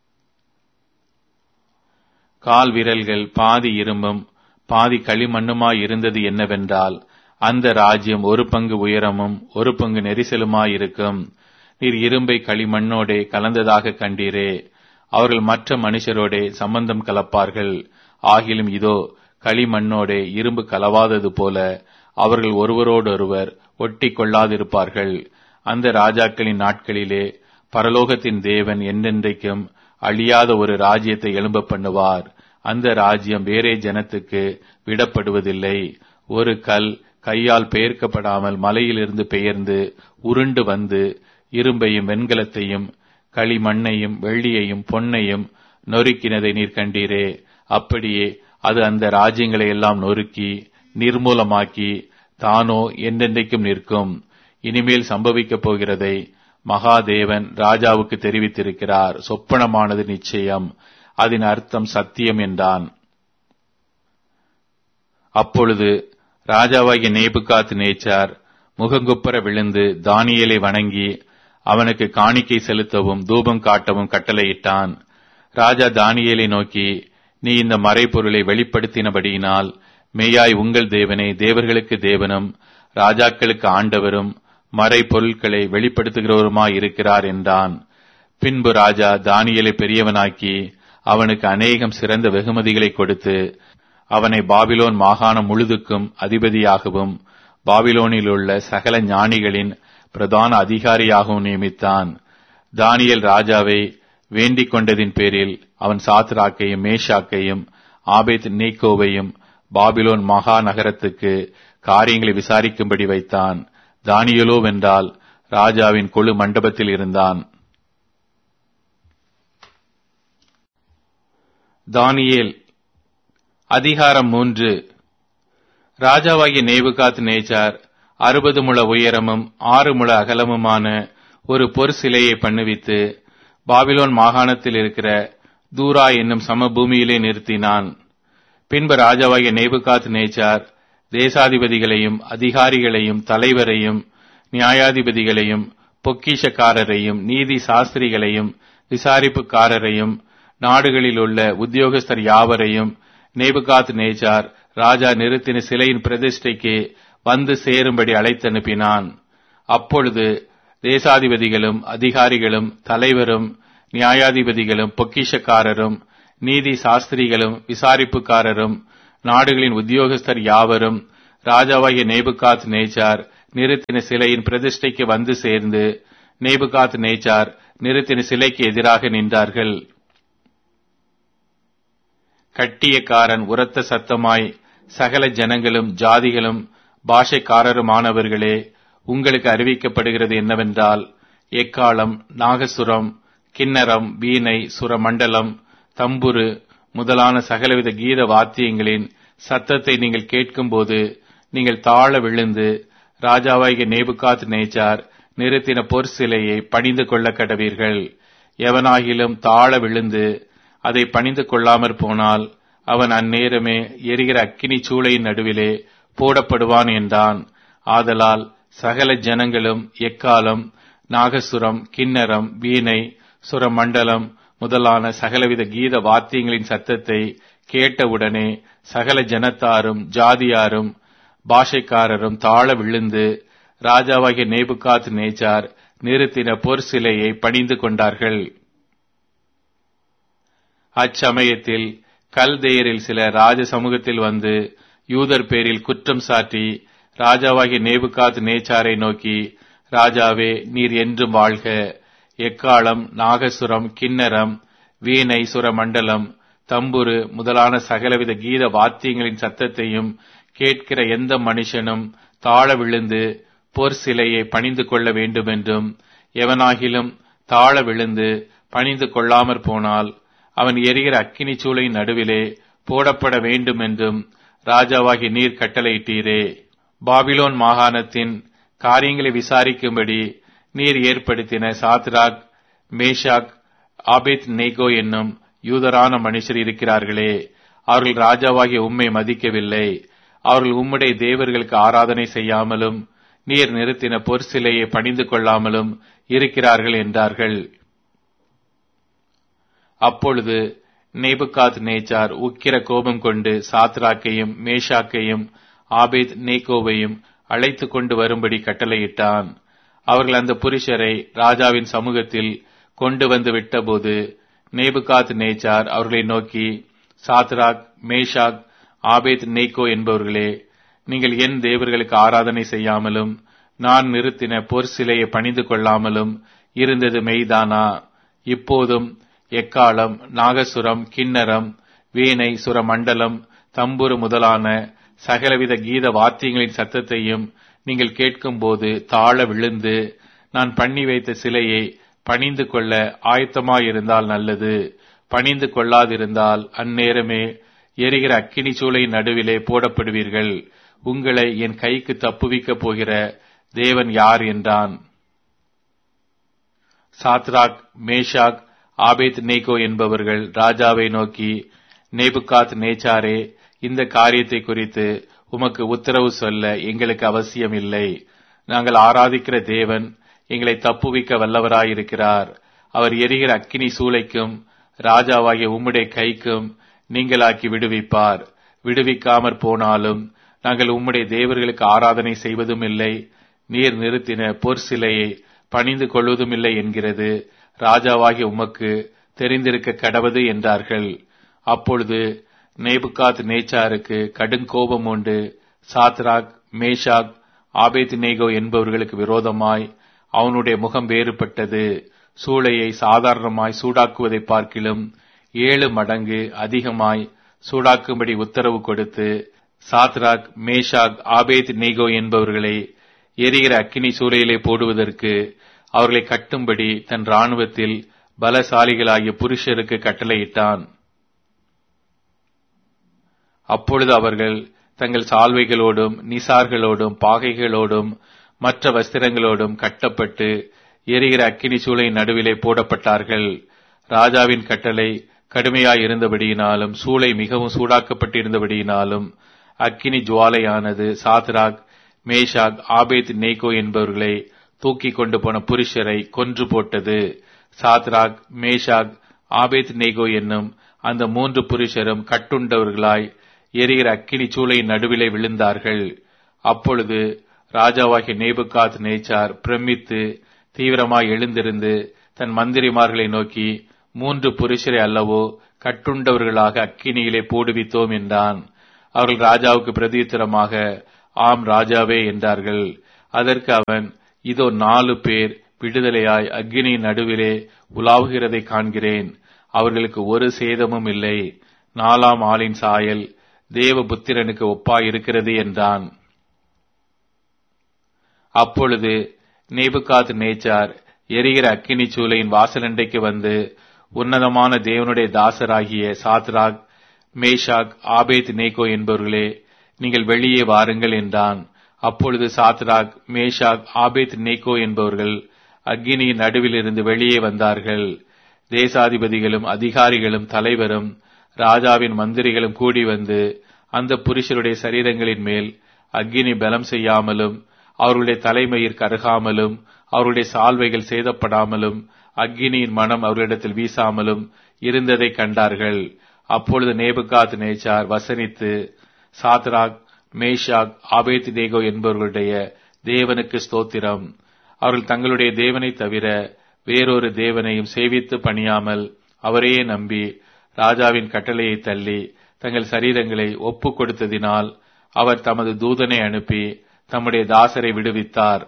கால் விரல்கள் பாதி இரும்பும் பாதி களிமண்ணுமாயிருந்தது என்னவென்றால் அந்த ராஜ்யம் ஒரு பங்கு உயரமும் ஒரு பங்கு நெரிசலுமாயிருக்கும். நீர் இரும்பை களிமண்ணோடே கலந்ததாக கண்டீரே. அவர்கள் மற்ற மனுஷரோடே சம்பந்தம் கலப்பார்கள். ஆகிலும் இதோ களிமண்ணோடே இரும்பு கலவாதது போல அவர்கள் ஒருவரோடொருவர் ஒட்டி கொள்ளாதிருப்பார்கள். அந்த ராஜாக்களின் நாட்களிலே பரலோகத்தின் தேவன் என்றென்றைக்கும் அழியாத ஒரு ராஜ்யத்தை எழும்ப பண்ணுவார். அந்த ராஜ்யம் வேறே ஜனத்துக்கு விடப்படுவதில்லை. ஒரு கல் கையால் பெயர்க்கப்படாமல் மலையிலிருந்து பெயர்ந்து உருண்டு வந்து இரும்பையும் வெண்கலத்தையும் களிமண்ணையும் வெள்ளியையும் பொன்னையும் நொறுக்கினதை நீர் கண்டீரே. அப்படியே அது அந்த ராஜ்யங்களை எல்லாம் நொறுக்கி நிர்மூலமாக்கி தானோ என்றென்றைக்கும் நிற்கும். இனிமேல் சம்பவிக்கப் போகிறதை மகாதேவன் ராஜாவுக்கு தெரிவித்திருக்கிறார். சொப்பனமானது நிச்சயம், அதன் அர்த்தம் சத்தியம் என்றான். அப்பொழுது ராஜாவாகிய நேபுகாத் நேச்சார் முகங்குப்புற விழுந்து தானியேலை வணங்கி அவனுக்கு காணிக்கை செலுத்தவும் தூபம் காட்டவும் கட்டளையிட்டான். ராஜா தானியேலை நோக்கி, நீ இந்த மறைபொருளை வெளிப்படுத்தினபடியினால் மேயாய் உங்கள் தேவனே தேவர்களுக்கு தேவனும் ராஜாக்களுக்கு ஆண்டவரும் மறைபொருட்களை வெளிப்படுத்துகிறவருமாயிருக்கிறார் என்றான். பின்பு ராஜா தானியேலை பெரியவனாக்கி அவனுக்கு அநேகம் சிறந்த வெகுமதிகளை கொடுத்து அவனை பாபிலோன் மாகாணம் முழுதுக்கும் அதிபதியாகவும் பாபிலோனில் உள்ள சகல ஞானிகளின் பிரதான அதிகாரியாகவும் நியமித்தான். தானியேல் ராஜாவை வேண்டிக் கொண்டதின் பேரில் அவன் சாத்ராக்கையும் மேஷாக்கையும் ஆபேத் நேகோவையும் பாபிலோன் மகா நகரத்துக்கு காரியங்களை விசாரிக்கும்படி வைத்தான். தானியேலோ வென்றால் ராஜாவின் கொழு மண்டபத்தில் இருந்தான். தானியேல் அதிகாரம் 3. ராஜாவாகிய நேபுகாத் நேச்சார் 60 முழ உயரமும் 6 முழ அகலமுமான ஒரு பொற்சிலையை பண்ணுவித்து பாபிலோன் மாகாணத்தில் இருக்கிற தூரா என்னும் சமபூமியிலே நிறுத்தினான். பின்பு ராஜாவாகிய நேபுகாத் நேச்சார் தேசாதிபதிகளையும் அதிகாரிகளையும் தலைவரையும் நியாயாதிபதிகளையும் பொக்கிஷக்காரரையும் நீதி சாஸ்திரிகளையும் விசாரிப்புக்காரரையும் நாடுகளில் உள்ள உத்தியோகஸ்தர் யாவரையும் நேபுகாத் நேச்சார் ராஜா நிறுத்தின சிலையின் பிரதிஷ்டைக்கு வந்து சேரும்படி அழைத்தனுப்பினான். அப்பொழுது தேசாதிபதிகளும் அதிகாரிகளும் தலைவரும் நியாயாதிபதிகளும் பொக்கிஷக்காரரும் நீதி சாஸ்திரிகளும் விசாரிப்புக்காரரும் நாடுகளின் உத்தியோகஸ்தர் யாவரும் ராஜாவாகிய நேபுகாத் நேச்சார் நிறுத்தின சிலையின் பிரதிஷ்டைக்கு வந்து சேர்ந்து நேபுகாத் நேச்சார் நிறுத்தின சிலைக்கு எதிராக நின்றார்கள். கட்டியக்காரன் உரத்த சத்தமாய், சகல ஜனங்களும் ஜாதிகளும் பாஷைக்காரருமானவர்களே, உங்களுக்கு அறிவிக்கப்படுகிறது என்னவென்றால், எக்காளம், நாகசுரம், கிண்ணரம், வீணை, சுரமண்டலம், தம்புரு முதலான சகலவித கீத வாத்தியங்களின் சத்தத்தை நீங்கள் கேட்கும்போது நீங்கள் தாழ விழுந்து ராஜாவாகிய நேபுகாத் நேச்சார் நிறுத்தின பொற் சிலையை பணிந்து கொள்ள கடவீர்கள். எவனாகிலும் தாழ விழுந்து அதை பணிந்து கொள்ளாமற் போனால் அவன் அந்நேரமே எரிகிற அக்கினி சூளையின் நடுவிலே போடப்படுவான் என்றான். ஆதலால் சகல ஜனங்களும் எக்காலம், நாகசுரம், கிண்ணரம், வீணை, சுரமண்டலம் முதலான சகலவித கீத வாத்தியங்களின் சத்தத்தை கேட்டவுடனே சகல ஜனத்தாரும் ஜாதியாரும் பாஷைக்காரரும் தாழ விழுந்து ராஜாவாகிய நேபுகாத் நேச்சார் நிறுத்தின பொற் சிலையை பணிந்து கொண்டார்கள். அச்சமயத்தில் கல்தேயரில் சில ராஜ சமூகத்தில் வந்து யூதர் பேரில் குற்றம் சாட்டி ராஜாவாகிய நேபுகாத் நேச்சாரை நோக்கி, ராஜாவே, நீர் என்றும் வாழ்க. எக்காளம், நாகசுரம், கிண்ணரம், வீணை, சுரமண்டலம், தம்புரு முதலான சகலவித கீத வாத்தியங்களின் சத்தத்தையும் கேட்கிற எந்த மனுஷனும் தாழ விழுந்து பொற் சிலையை பணிந்து கொள்ள வேண்டுமென்றும், எவனாகிலும் தாழ விழுந்து பணிந்து கொள்ளாமற் போனால் அவன் எரிகிற அக்கினி சூளையின் நடுவிலே போடப்பட வேண்டுமென்றும் ராஜாவாகி நீர் கட்டளையிட்டீரே. பாபிலோன் மாகாணத்தின் காரியங்களை விசாரிக்கும்படி நீர் ஏற்படுத்தின சாத்ராக், மேஷாக், ஆபேத் நேகோ என்னும் யூதரான மனுஷர் இருக்கிறார்களே, அவர்கள் ராஜாவாகிய உம்மை மதிக்கவில்லை. அவர்கள் உம்முடைய தேவர்களுக்கு ஆராதனை செய்யாமலும் நீர் நிறுத்தின பொற் சிலையை பணிந்து கொள்ளாமலும் இருக்கிறார்கள் என்றார்கள். அப்பொழுது நேபுகாத் நேச்சார் உக்கிர கோபம் கொண்டு சாத்ராக்கையும் மேஷாக்கையும் ஆபேத் நேகோவையும் அழைத்து கொண்டு வரும்படி கட்டளையிட்டான். அவர்கள் அந்த புருஷரை ராஜாவின் சமூகத்தில் கொண்டு வந்து விட்டபோது நேபுகாத் நேச்சார் அவர்களை நோக்கி, சாத்ராக், மேஷாக், ஆபேத் நேகோ என்பவர்களே, நீங்கள் என் தேவர்களுக்கு ஆராதனை செய்யாமலும் நான் நிறுத்தின பொற் சிலையை பணிந்து கொள்ளாமலும் இருந்தது மெய்தானா? இப்போதும் எக்காளம், நாகசுரம், கிண்ணரம், வீணை, சுரமண்டலம், தம்புரு முதலான சகலவித கீத வாத்தியங்களின் சத்தத்தையும் நீங்கள் கேட்கும்போது தாழ விழுந்து நான் பண்ணி வைத்த சிலையை பணிந்து கொள்ள ஆயத்தமாயிருந்தால் நல்லது. பணிந்து கொள்ளாதிருந்தால் அந்நேரமே எரிகிற அக்கினி சூளையின் நடுவிலே போடப்படுவீர்கள். உங்களை என் கைக்கு தப்புவிக்கப் போகிற தேவன் யார் என்றான். சாத்ராக், மேஷாக், ஆபேத் நேகோ என்பவர்கள் ராஜாவை நோக்கி, நேபுகாத் நேச்சாரே, இந்த காரியத்தை குறித்து உமக்கு உத்தரவு சொல்ல எங்களுக்கு அவசியம் இல்லை. நாங்கள் ஆராதிக்கிற தேவன் எங்களை தப்புவிக்க வல்லவராயிருக்கிறார். அவர் எரிகிற அக்கினி சூளைக்கும் ராஜாவாகிய உம்முடைய கைக்கும் நீங்களாக்கி விடுவிப்பார். விடுவிக்காமற் போனாலும் நாங்கள் உம்முடைய தேவர்களுக்கு ஆராதனை செய்வதும் இல்லை, நீர் நிறுத்தின பொற் சிலையை பணிந்து கொள்வதும் இல்லை என்கிறது ராஜாவாகிய உமக்கு தெரிந்திருக்க கடவது என்றார்கள். அப்பொழுது நேபுகாத் நேச்சாருக்கு கடுங்கோபம் உண்டு. சாத்ராக், மேஷாக், ஆபேத் நேகோ என்பவர்களுக்கு விரோதமாய் அவனுடைய முகம் வேறுபட்டது. சூளையை சாதாரணமாய் சூடாக்குவதை பார்க்கிலும் 7 மடங்கு அதிகமாய் சூடாக்கும்படி உத்தரவு கொடுத்து சாத்ராக், மேஷாக், ஆபேத் நேகோ என்பவர்களை எரிகிற அக்கினி சூளையிலே போடுவதற்கு அவர்களை கட்டும்படி தன் இராணுவத்தில் பலசாலிகளாகிய புருஷருக்கு கட்டளையிட்டான். அப்பொழுது அவர்கள் தங்கள் சால்வைகளோடும் நிசார்களோடும் பாகைகளோடும் மற்ற வஸ்திரங்களோடும் கட்டப்பட்டு எரிகிற அக்கினி சூளையின் நடுவிலே போடப்பட்டார்கள். ராஜாவின் கட்டளை கடுமையாயிருந்தபடியினாலும் சூளை மிகவும் சூடாக்கப்பட்டிருந்தபடியினாலும் அக்கினி ஜுவாலையானது சாத்ராக், மேஷாக், ஆபேத் நேகோ என்பவர்களை தூக்கி கொண்டு போன புருஷரை கொன்று போட்டது. சாத்ராக், மேஷாக், ஆபேத் நேகோ என்னும் அந்த 3 புருஷரும் கட்டுண்டவர்களாய் எரிகிற அக்கினி சூளையின் நடுவிலே விழுந்தார்கள். அப்பொழுது ராஜாவாகிய நேபுகாத் நேச்சார் பிரமித்து தீவிரமாய் எழுந்திருந்து தன் மந்திரிமார்களை நோக்கி, 3 புருஷரை அல்லவோ கட்டுண்டவர்களாக அக்கினியிலே போடுவித்தோம் என்றான். அவர்கள் ராஜாவுக்கு பிரதியுத்தரமாக, ஆம் ராஜாவே என்றார்கள். அதற்கு அவன், இதோ 4 பேர் விடுதலையாய் அக்கினியின் நடுவிலே உலாவுகிறதை காண்கிறேன். அவர்களுக்கு ஒரு சேதமும் இல்லை. 4ஆம் ஆளின் சாயல் தேவபுத்திரனுக்கு ஒப்பாயிருக்கிறது என்றான். அப்பொழுது நேபுகாத் நேச்சார் எரிகிற அக்கினி சூளையின் வாசலண்டைக்கு வந்து, உன்னதமான தேவனுடைய தாசராகிய சாத்ராக், மேஷாக், ஆபேத் நேகோ என்பவர்களே, நீங்கள் வெளியே வாருங்கள் என்றான். அப்பொழுது சாத்ராக், மேஷாக், ஆபேத் நேகோ என்பவர்கள் அக்கினியின் நடுவிலிருந்து வெளியே வந்தார்கள். தேசாதிபதிகளும் அதிகாரிகளும் தலைவரும் ராஜாவின் மந்திரிகளும் கூடி வந்து அந்த புருஷருடைய சரீரங்களின் மேல் அக்கினி பலம் செய்யாமலும் அவர்களுடைய தலைமயிர் கருகாமலும் அவர்களுடைய சால்வைகள் சேதப்படாமலும் அக்கினியின் மனம் அவர்களிடத்தில் வீசாமலும் இருந்ததை கண்டார்கள். அப்பொழுது நேபுகாத் நேச்சார் வசனித்து, சாத்ராக், மேஷாக், ஆபேத்நேகோ என்பவர்களுடைய தேவனுக்கு ஸ்தோத்திரம். அவர்கள் தங்களுடைய தேவனை தவிர வேறொரு தேவனையும் சேவித்து பணியாமல் அவரையே நம்பி ராஜாவின் கட்டளையை தள்ளி தங்கள் சரீரங்களை ஒப்புக் கொடுத்ததினால் அவர் தமது தூதனை அனுப்பி தம்முடைய தாசரை விடுவித்தார்.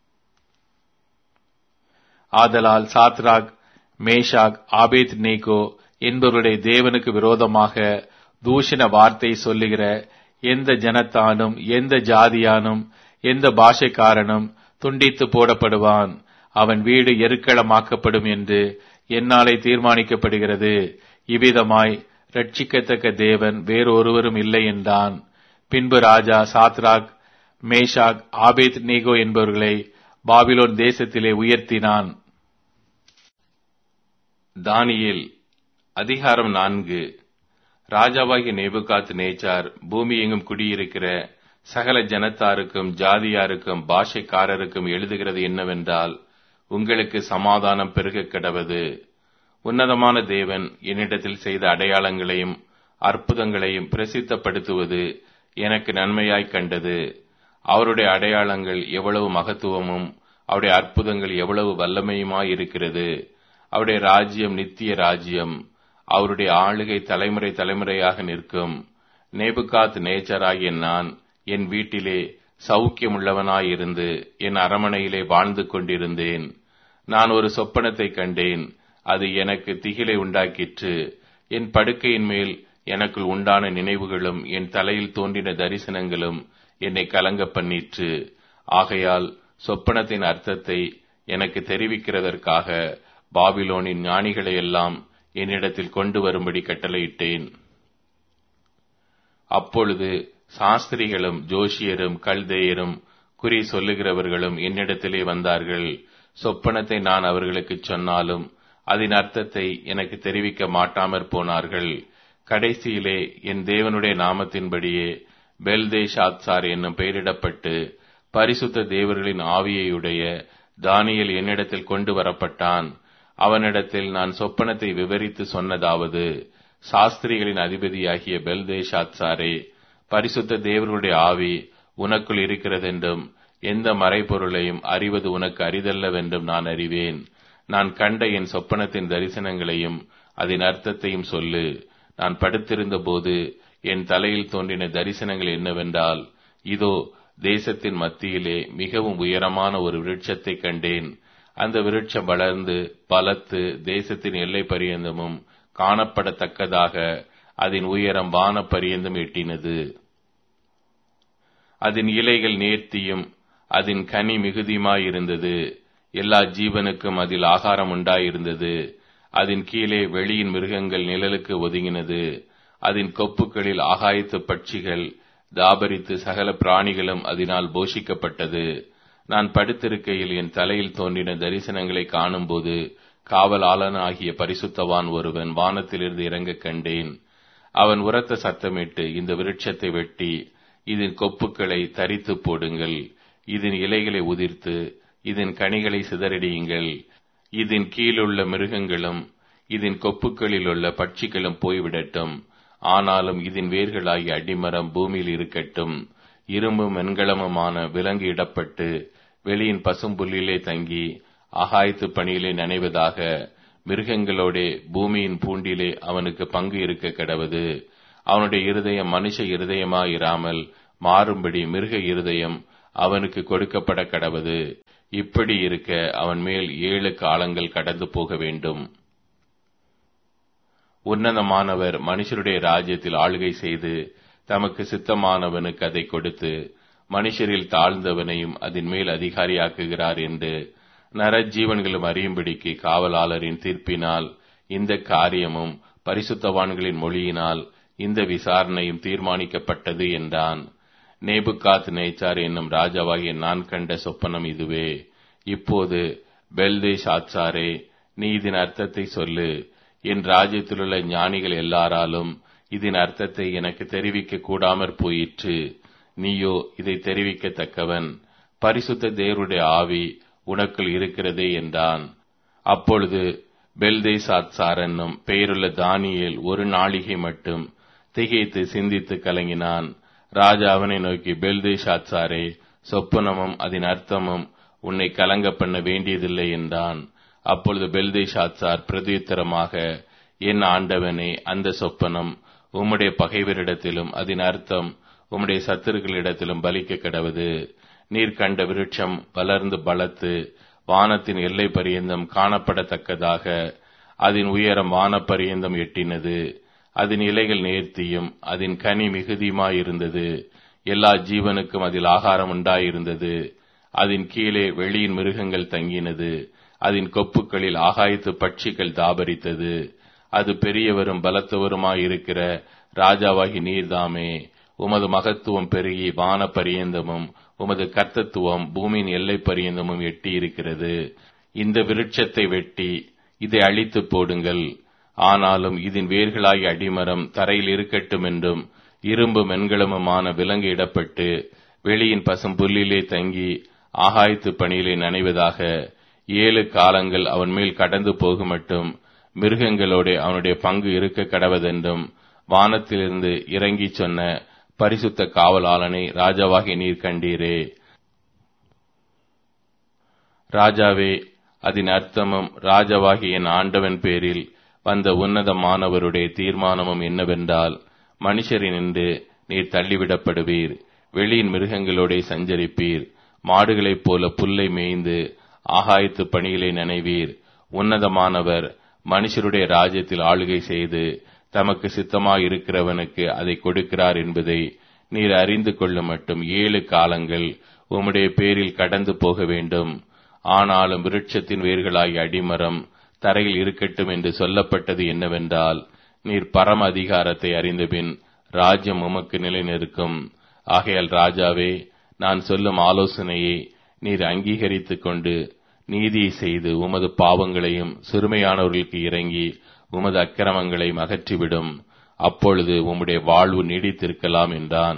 ஆதலால் சாத்ராக், மேஷாக், ஆபேத்நேகோ என்பவருடைய தேவனுக்கு விரோதமாக தூஷண வார்த்தை சொல்லுகிற எந்த ஜனத்தானும் எந்த ஜாதியானும் எந்த பாஷைக்காரனும் துண்டித்து போடப்படுவான். அவன் வீடு எருக்களமாக்கப்படும் என்று என்னாலே தீர்மானிக்கப்படுகிறது. இவ்விதமாய் ரட்சிக்கத்தக்க தேவன் வேறொருவரும் இல்லை என்றான். பின்பு ராஜா சாத்ராக், மேஷாக், ஆபேத்நேகோ என்பவர்களை பாபிலோன் தேசத்திலே உயர்த்தினான். தானியேல் அதிகாரம் 4. ராஜாவாகிய நேபுகாத் நேச்சார் பூமி எங்கும் குடியிருக்கிற சகல ஜனத்தாருக்கும் ஜாதியாருக்கும் பாஷைக்காரருக்கும் எழுதுகிறது என்னவென்றால், உங்களுக்கு சமாதானம் பெருக கடவது. உன்னதமான தேவன் என்னிடத்தில் செய்த அடையாளங்களையும் அற்புதங்களையும் பிரசித்தப்படுத்துவது எனக்கு நன்மையாய் கண்டது. அவருடைய அடையாளங்கள் எவ்வளவு மகத்துவமும் அவருடைய அற்புதங்கள் எவ்வளவு வல்லமையுமாயிருக்கிறது. அவருடைய ராஜ்யம் நித்திய ராஜ்யம். அவருடைய ஆளுகை தலைமுறை தலைமுறையாக நிற்கும். நேபுகாத் நேச்சராகிய நான் என் வீட்டிலே சௌக்கியமுள்ளவனாயிருந்து என் அரமனையிலே வாழ்ந்து கொண்டிருந்தேன். நான் ஒரு சொப்பனத்தை கண்டேன். அது எனக்கு திகிலை உண்டாக்கிற்று. என் படுக்கையின் மேல் எனக்குள் உண்டான நினைவுகளும் என் தலையில் தோன்றின தரிசனங்களும் என்னை கலங்க பண்ணிற்று. ஆகையால் சொப்பனத்தின் அர்த்தத்தை எனக்கு தெரிவிக்கிறதற்காக பாபிலோனின் ஞானிகளை எல்லாம் என்னிடத்தில் கொண்டு வரும்படி கட்டளையிட்டேன். அப்பொழுது சாஸ்திரிகளும் ஜோஷியரும் கல்தேயரும் குறி சொல்லுகிறவர்களும் என்னிடத்திலே வந்தார்கள். சொப்பனத்தை நான் அவர்களுக்கு சொன்னாலும் அதன் அர்த்தத்தை எனக்கு தெரிவிக்க மாட்டாமற் போனார்கள். கடைசியிலே என் தேவனுடைய நாமத்தின்படியே பெல்தேஷாத்சார் என்னும் பெயரிடப்பட்டு பரிசுத்த தேவர்களின் ஆவியையுடைய தானியேல் என்னிடத்தில் கொண்டு வரப்பட்டான். அவனிடத்தில் நான் சொப்பனத்தை விவரித்து சொன்னதாவது, சாஸ்திரிகளின் அதிபதியாகிய பெல்தேஷாத்சாரே, பரிசுத்த தேவர்களுடைய ஆவி உனக்குள் இருக்கிறதென்றும் எந்த மறைபொருளையும் அறிவது உனக்கு அரிதல்லவென்றும் நான் அறிவேன். நான் கண்ட என் சொப்பனத்தின் தரிசனங்களையும் அதன் அர்த்தத்தையும் சொல்லு. நான் படுத்திருந்த போது என் தலையில் தோன்றின தரிசனங்கள் என்னவென்றால், இதோ தேசத்தின் மத்தியிலே மிகவும் உயரமான ஒரு விருட்சத்தை கண்டேன். அந்த விருட்சம் வளர்ந்து பலத்து தேசத்தின் எல்லை பரியந்தமும் காணப்படத்தக்கதாக அதன் உயரம் வான பரியந்தம் எட்டினது. அதன் இலைகள் நேர்த்தியும் அதன் கனி மிகுதியுமாயிருந்தது. எல்லா ஜீவனுக்கும் அதில் ஆகாரம் உண்டாயிருந்தது. அதன் கீழே வெளியின் மிருகங்கள் நிழலுக்கு ஒதுங்கினது. அதன் கொப்புகளில் ஆகாயத்து பட்சிகள் தாபரித்து சகல பிராணிகளும் அதனால் போஷிக்கப்பட்டது. நான் படுத்திருக்கையில் என் தலையில் தோன்றின தரிசனங்களை காணும்போது காவலாளனாகிய பரிசுத்தவான் ஒருவன் வானத்திலிருந்து இறங்க கண்டேன். அவன் உரத்த சத்தமிட்டு, இந்த விருட்சத்தை வெட்டி இதன் கொப்புக்களை தரித்து போடுங்கள், இதன் இலைகளை உதிர்த்து இதன் கனிகளை சிதறடியுங்கள். இதன் கீழுள்ள மிருகங்களும் இதன் கொப்புக்களில் உள்ள பட்சிகளும் போய்விடட்டும். ஆனாலும் இதன் வேர்களாகிய அடிமரம் பூமியில் இருக்கட்டும். இரும்பும் வெண்கலமுமான விலங்கு இடப்பட்டு வெளியின் பசும்புல்லிலே தங்கி ஆகாயத்து பணியிலே நனைவதாக. மிருகங்களோடே பூமியின் பூண்டிலே அவனுக்கு பங்கு இருக்க கடவது. அவனுடைய இருதயம் மனுஷ இருதயமாயிராமல் மாறும்படி மிருக இருதயம் அவனுக்கு கொடுக்கப்பட கடவது. இப்படி இருக்க அவன் மேல் 7 காலங்கள் கடந்து போக வேண்டும். உன்னதமானவர் மனுஷருடைய ராஜ்யத்தில் ஆளுகை செய்து தமக்கு சித்தமானவனுக்கு அதை கொடுத்து மனுஷரில் தாழ்ந்தவனையும் அதன் மேல் அதிகாரியாக்குகிறார் என்று நரஜீவன்களும் அறியும்படிக்கு காவலாளரின் தீர்ப்பினால் இந்த காரியமும் பரிசுத்தவான்களின் மொழியினால் இந்த விசாரணையும் தீர்மானிக்கப்பட்டது என்றான். நேபுகாத் நேச்சார் என்னும் ராஜாவாகிய நான் கண்ட சொப்பனம் இதுவே. இப்போது பெல்தேஷாத்சாரே, நீ இதன் அர்த்தத்தை சொல்லு. என் ராஜ்யத்திலுள்ள ஞானிகள் எல்லாராலும் இதன் அர்த்தத்தை எனக்கு தெரிவிக்க கூடாமற் போயிற்று. நீயோ இதை தெரிவிக்கத்தக்கவன். பரிசுத்த தேவருடைய ஆவி உனக்குள் இருக்கிறதே என்றான். அப்பொழுது பெல்தேஷாத்சார் என்னும் பெயருள்ள தானியேல் ஒரு நாளிகை மட்டும் திகைத்து சிந்தித்து கலங்கினான். ராஜா அவனை நோக்கி, பெல்தேஷாத்சாரே, சொப்பனமும் அதன் அர்த்தமும் உன்னை கலங்க பண்ண வேண்டியதில்லை என்றான். அப்பொழுது பெல்தேஷாத்சார் பிரதியுத்தரமாக, என் ஆண்டவனே, அந்த சொப்பனம் உம்முடைய பகைவரிடத்திலும் அதன் அர்த்தம் உம்முடைய சத்துருக்களிடத்திலும் பலிக்க கடவது. நீர் கண்ட விருட்சம் வளர்ந்து பலத்து வானத்தின் எல்லை பரியந்தம் காணப்படத்தக்கதாக அதன் உயரம் வானப்பரியந்தம் எட்டினது. அதன் இலைகள் நேர்த்தியும் அதன் கனி மிகுதியுமாயிருந்தது. எல்லா ஜீவனுக்கும் அதில் ஆகாரம் உண்டாயிருந்தது. அதன் கீழே வெளியின் மிருகங்கள் தங்கினது. அதன் கொப்புக்களில் ஆகாயத்து பட்சிகள் தாபரித்தது. அது பெரியவரும் பலத்தவருமாயிருக்கிற ராஜாவாகி நீர்தாமே. உமது மகத்துவம் பெருகி வான பரியந்தமும் உமது கர்த்தத்துவம் பூமியின் எல்லை பரியந்தமும் எட்டி இருக்கிறது. இந்த விருட்சத்தை வெட்டி இதை அழித்து போடுங்கள். ஆனாலும் இதன் வேர்களாகிய அடிமரம் தரையில் இருக்கட்டும் என்றும் இரும்பு மென்கலமுமான விலங்கு இடப்பட்டு வெளியின் பசும் புல்லிலே தங்கி ஆகாயத்து பணியிலே நனைவதாக. 7 காலங்கள் அவன் மேல் கடந்து போகுமட்டும் மிருகங்களோட அவனுடைய பங்கு இருக்க கடவதென்றும் வானத்திலிருந்து இறங்கி சொன்ன பரிசுத்த காவலாளனை ராஜாவாகிய நீர் கண்டீரே. ராஜாவே, அதன் அர்த்தமும் ராஜாவாகிய என் ஆண்டவன் பேரில் வந்த உன்னதமானவருடைய தீர்மானமும் என்னவென்றால், மனுஷரினின்று நீர் தள்ளிவிடப்படுவீர், வெளியின் மிருகங்களோட சஞ்சரிப்பீர், மாடுகளைப் போல புல்லை மேய்ந்து ஆகாயத்து பணிகளை நினைவீர். உன்னதமானவர் மனுஷருடைய ராஜ்யத்தில் ஆளுகை செய்து தமக்கு சித்தமாயிருக்கிறவனுக்கு அதை கொடுக்கிறார் என்பதை நீர் அறிந்து கொள்ள மட்டும் 7 காலங்கள் உம்முடைய பேரில் கடந்து போக வேண்டும். ஆனாலும் விருட்சத்தின் வேர்களாகிய அடிமரம் தரையில் இருக்கட்டும் என்று சொல்லப்பட்டது என்னவென்றால், நீர் பரம அதிகாரத்தை அறிந்தபின் ராஜ்யம் உமக்கு நிலைநிற்கும். ஆகையால் ராஜாவே, நான் சொல்லும் ஆலோசனையை நீர் அங்கீகரித்துக் கொண்டு நீதியை செய்து உமது பாவங்களையும் சிறுமையானவர்களுக்கு இறங்கி உமது அக்கிரமங்களை அகற்றிவிடும். அப்பொழுது உம்முடைய வாழ்வு நீடித்திருக்கலாம் என்றான்.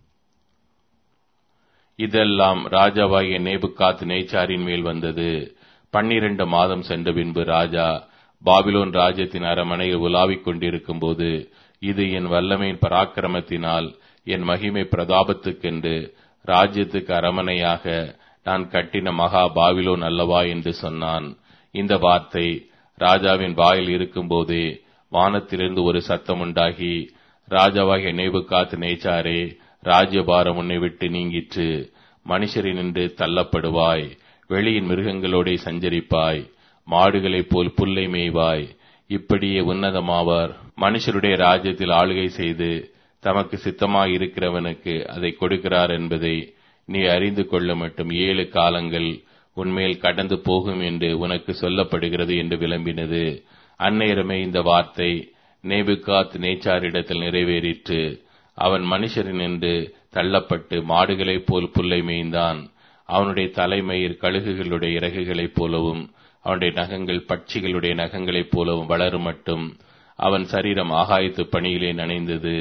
இதெல்லாம் ராஜாவாகிய நேபுகாத் நேச்சாரின் மேல் வந்தது. 12 மாதம் சென்ற பின்பு ராஜா பாபிலோன் ராஜ்யத்தின் அரமனையில் உலாவிக் கொண்டிருக்கும் போது, இது என் வல்லமையின் பராக்கிரமத்தினால் என் மகிமை பிரதாபத்துக்கென்று ராஜ்யத்துக்கு அரமனையாக நான் கட்டின மகா பாபிலோன் அல்லவா என்று சொன்னான். இந்த வார்த்தை ராஜாவின் வாயில் இருக்கும்போதே வானத்திலிருந்து ஒரு சத்தம் உண்டாகி, ராஜாவாகிய நேபுகாத் நேச்சாரே, ராஜ்யபாரம் உன்னை விட்டு நீங்கிற்று. மனுஷரினின்று தள்ளப்படுவாய், வெளியின் மிருகங்களோட சஞ்சரிப்பாய், மாடுகளைப் போல் புல்லை மேய்வாய். இப்படியே உன்னதமாவார் மனுஷருடைய ராஜ்யத்தில் ஆளுகை செய்து தமக்கு சித்தமாயிருக்கிறவனுக்கு அதை கொடுக்கிறார் என்பதை நீ அறிந்து கொள்ள மட்டும் 7 காலங்கள் உன்மேல் கடந்து போகும் என்று உனக்கு சொல்லப்படுகிறது என்று விளம்பினது. அந்நேரமே இந்த வார்த்தை நேபுகாத் நேச்சாரிடத்தில் நிறைவேறிற்று. அவன் மனுஷரினின்று தள்ளப்பட்டு மாடுகளைப் போல் புல்லை மேய்ந்தான். அவனுடைய தலைமயிர் கழுகுகளுடைய இறகுகளைப் போலவும் அவனுடைய நகங்கள் பட்சிகளுடைய நகங்களைப் போலவும் வளரும் மட்டும் அவன் சரீரம் ஆகாயத்து பணியிலே நனைந்தது.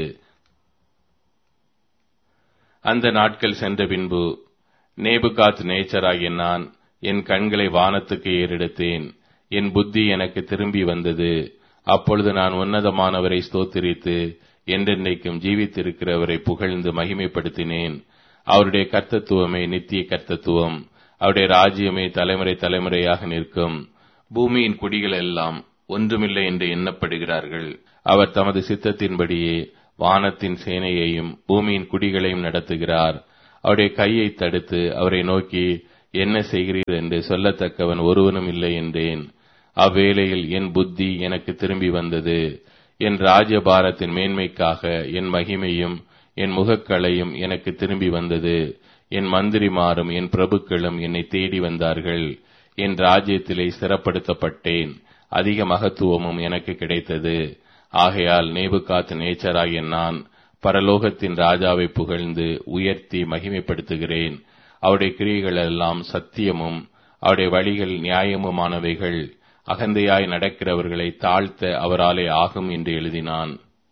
அந்த நாட்கள் சென்ற பின்பு நேபுகாத் நேச்சராகிய நான் என் கண்களை வானத்துக்கு ஏறெடுத்தேன். என் புத்தி எனக்கு திரும்பி வந்தது. அப்பொழுது நான் உன்னதமானவரை ஸ்தோத்திரித்து என்றென்றைக்கும் ஜீவித்திருக்கிறவரை புகழ்ந்து மகிமைப்படுத்தினேன். அவருடைய கர்த்தத்துவமே நித்திய கர்த்தத்துவம், அவருடைய ராஜ்யமே தலைமுறை தலைமுறையாக நிற்கும். பூமியின் குடிகள் எல்லாம் ஒன்றுமில்லை என்று எண்ணப்படுகிறார்கள். அவர் தமது சித்தத்தின்படியே வானத்தின் சேனையையும் பூமியின் குடிகளையும் நடத்துகிறார். அவருடைய கையை தடுத்து அவரை நோக்கி என்ன செய்கிறீர் என்று சொல்லத்தக்கவன் ஒருவனும் இல்லை என்றேன். அவ்வேளையில் என் புத்தி எனக்கு திரும்பி வந்தது. என் ராஜ்யபாரத்தின் மேன்மைக்காக என் மகிமையும் என் முகக்களையும் எனக்கு திரும்பி வந்தது. என் மந்திரிமாரும் என் பிரபுக்களும் என்னை தேடி வந்தார்கள். என் ராஜ்யத்திலே ஸ்திரப்படுத்தப்பட்டேன். அதிக மகத்துவமும் எனக்கு கிடைத்தது. ஆகையால் நேபுகாத் நேச்சராகிய நான் பரலோகத்தின் ராஜாவை புகழ்ந்து உயர்த்தி மகிமைப்படுத்துகிறேன். அவருடைய கிரியைகள் எல்லாம் சத்தியமும் அவருடைய வழிகள் நியாயமுமானவைகள். அகந்தையாய் நடக்கிறவர்களை தாழ்த்த அவராலே ஆகும் என்று எழுதினான்.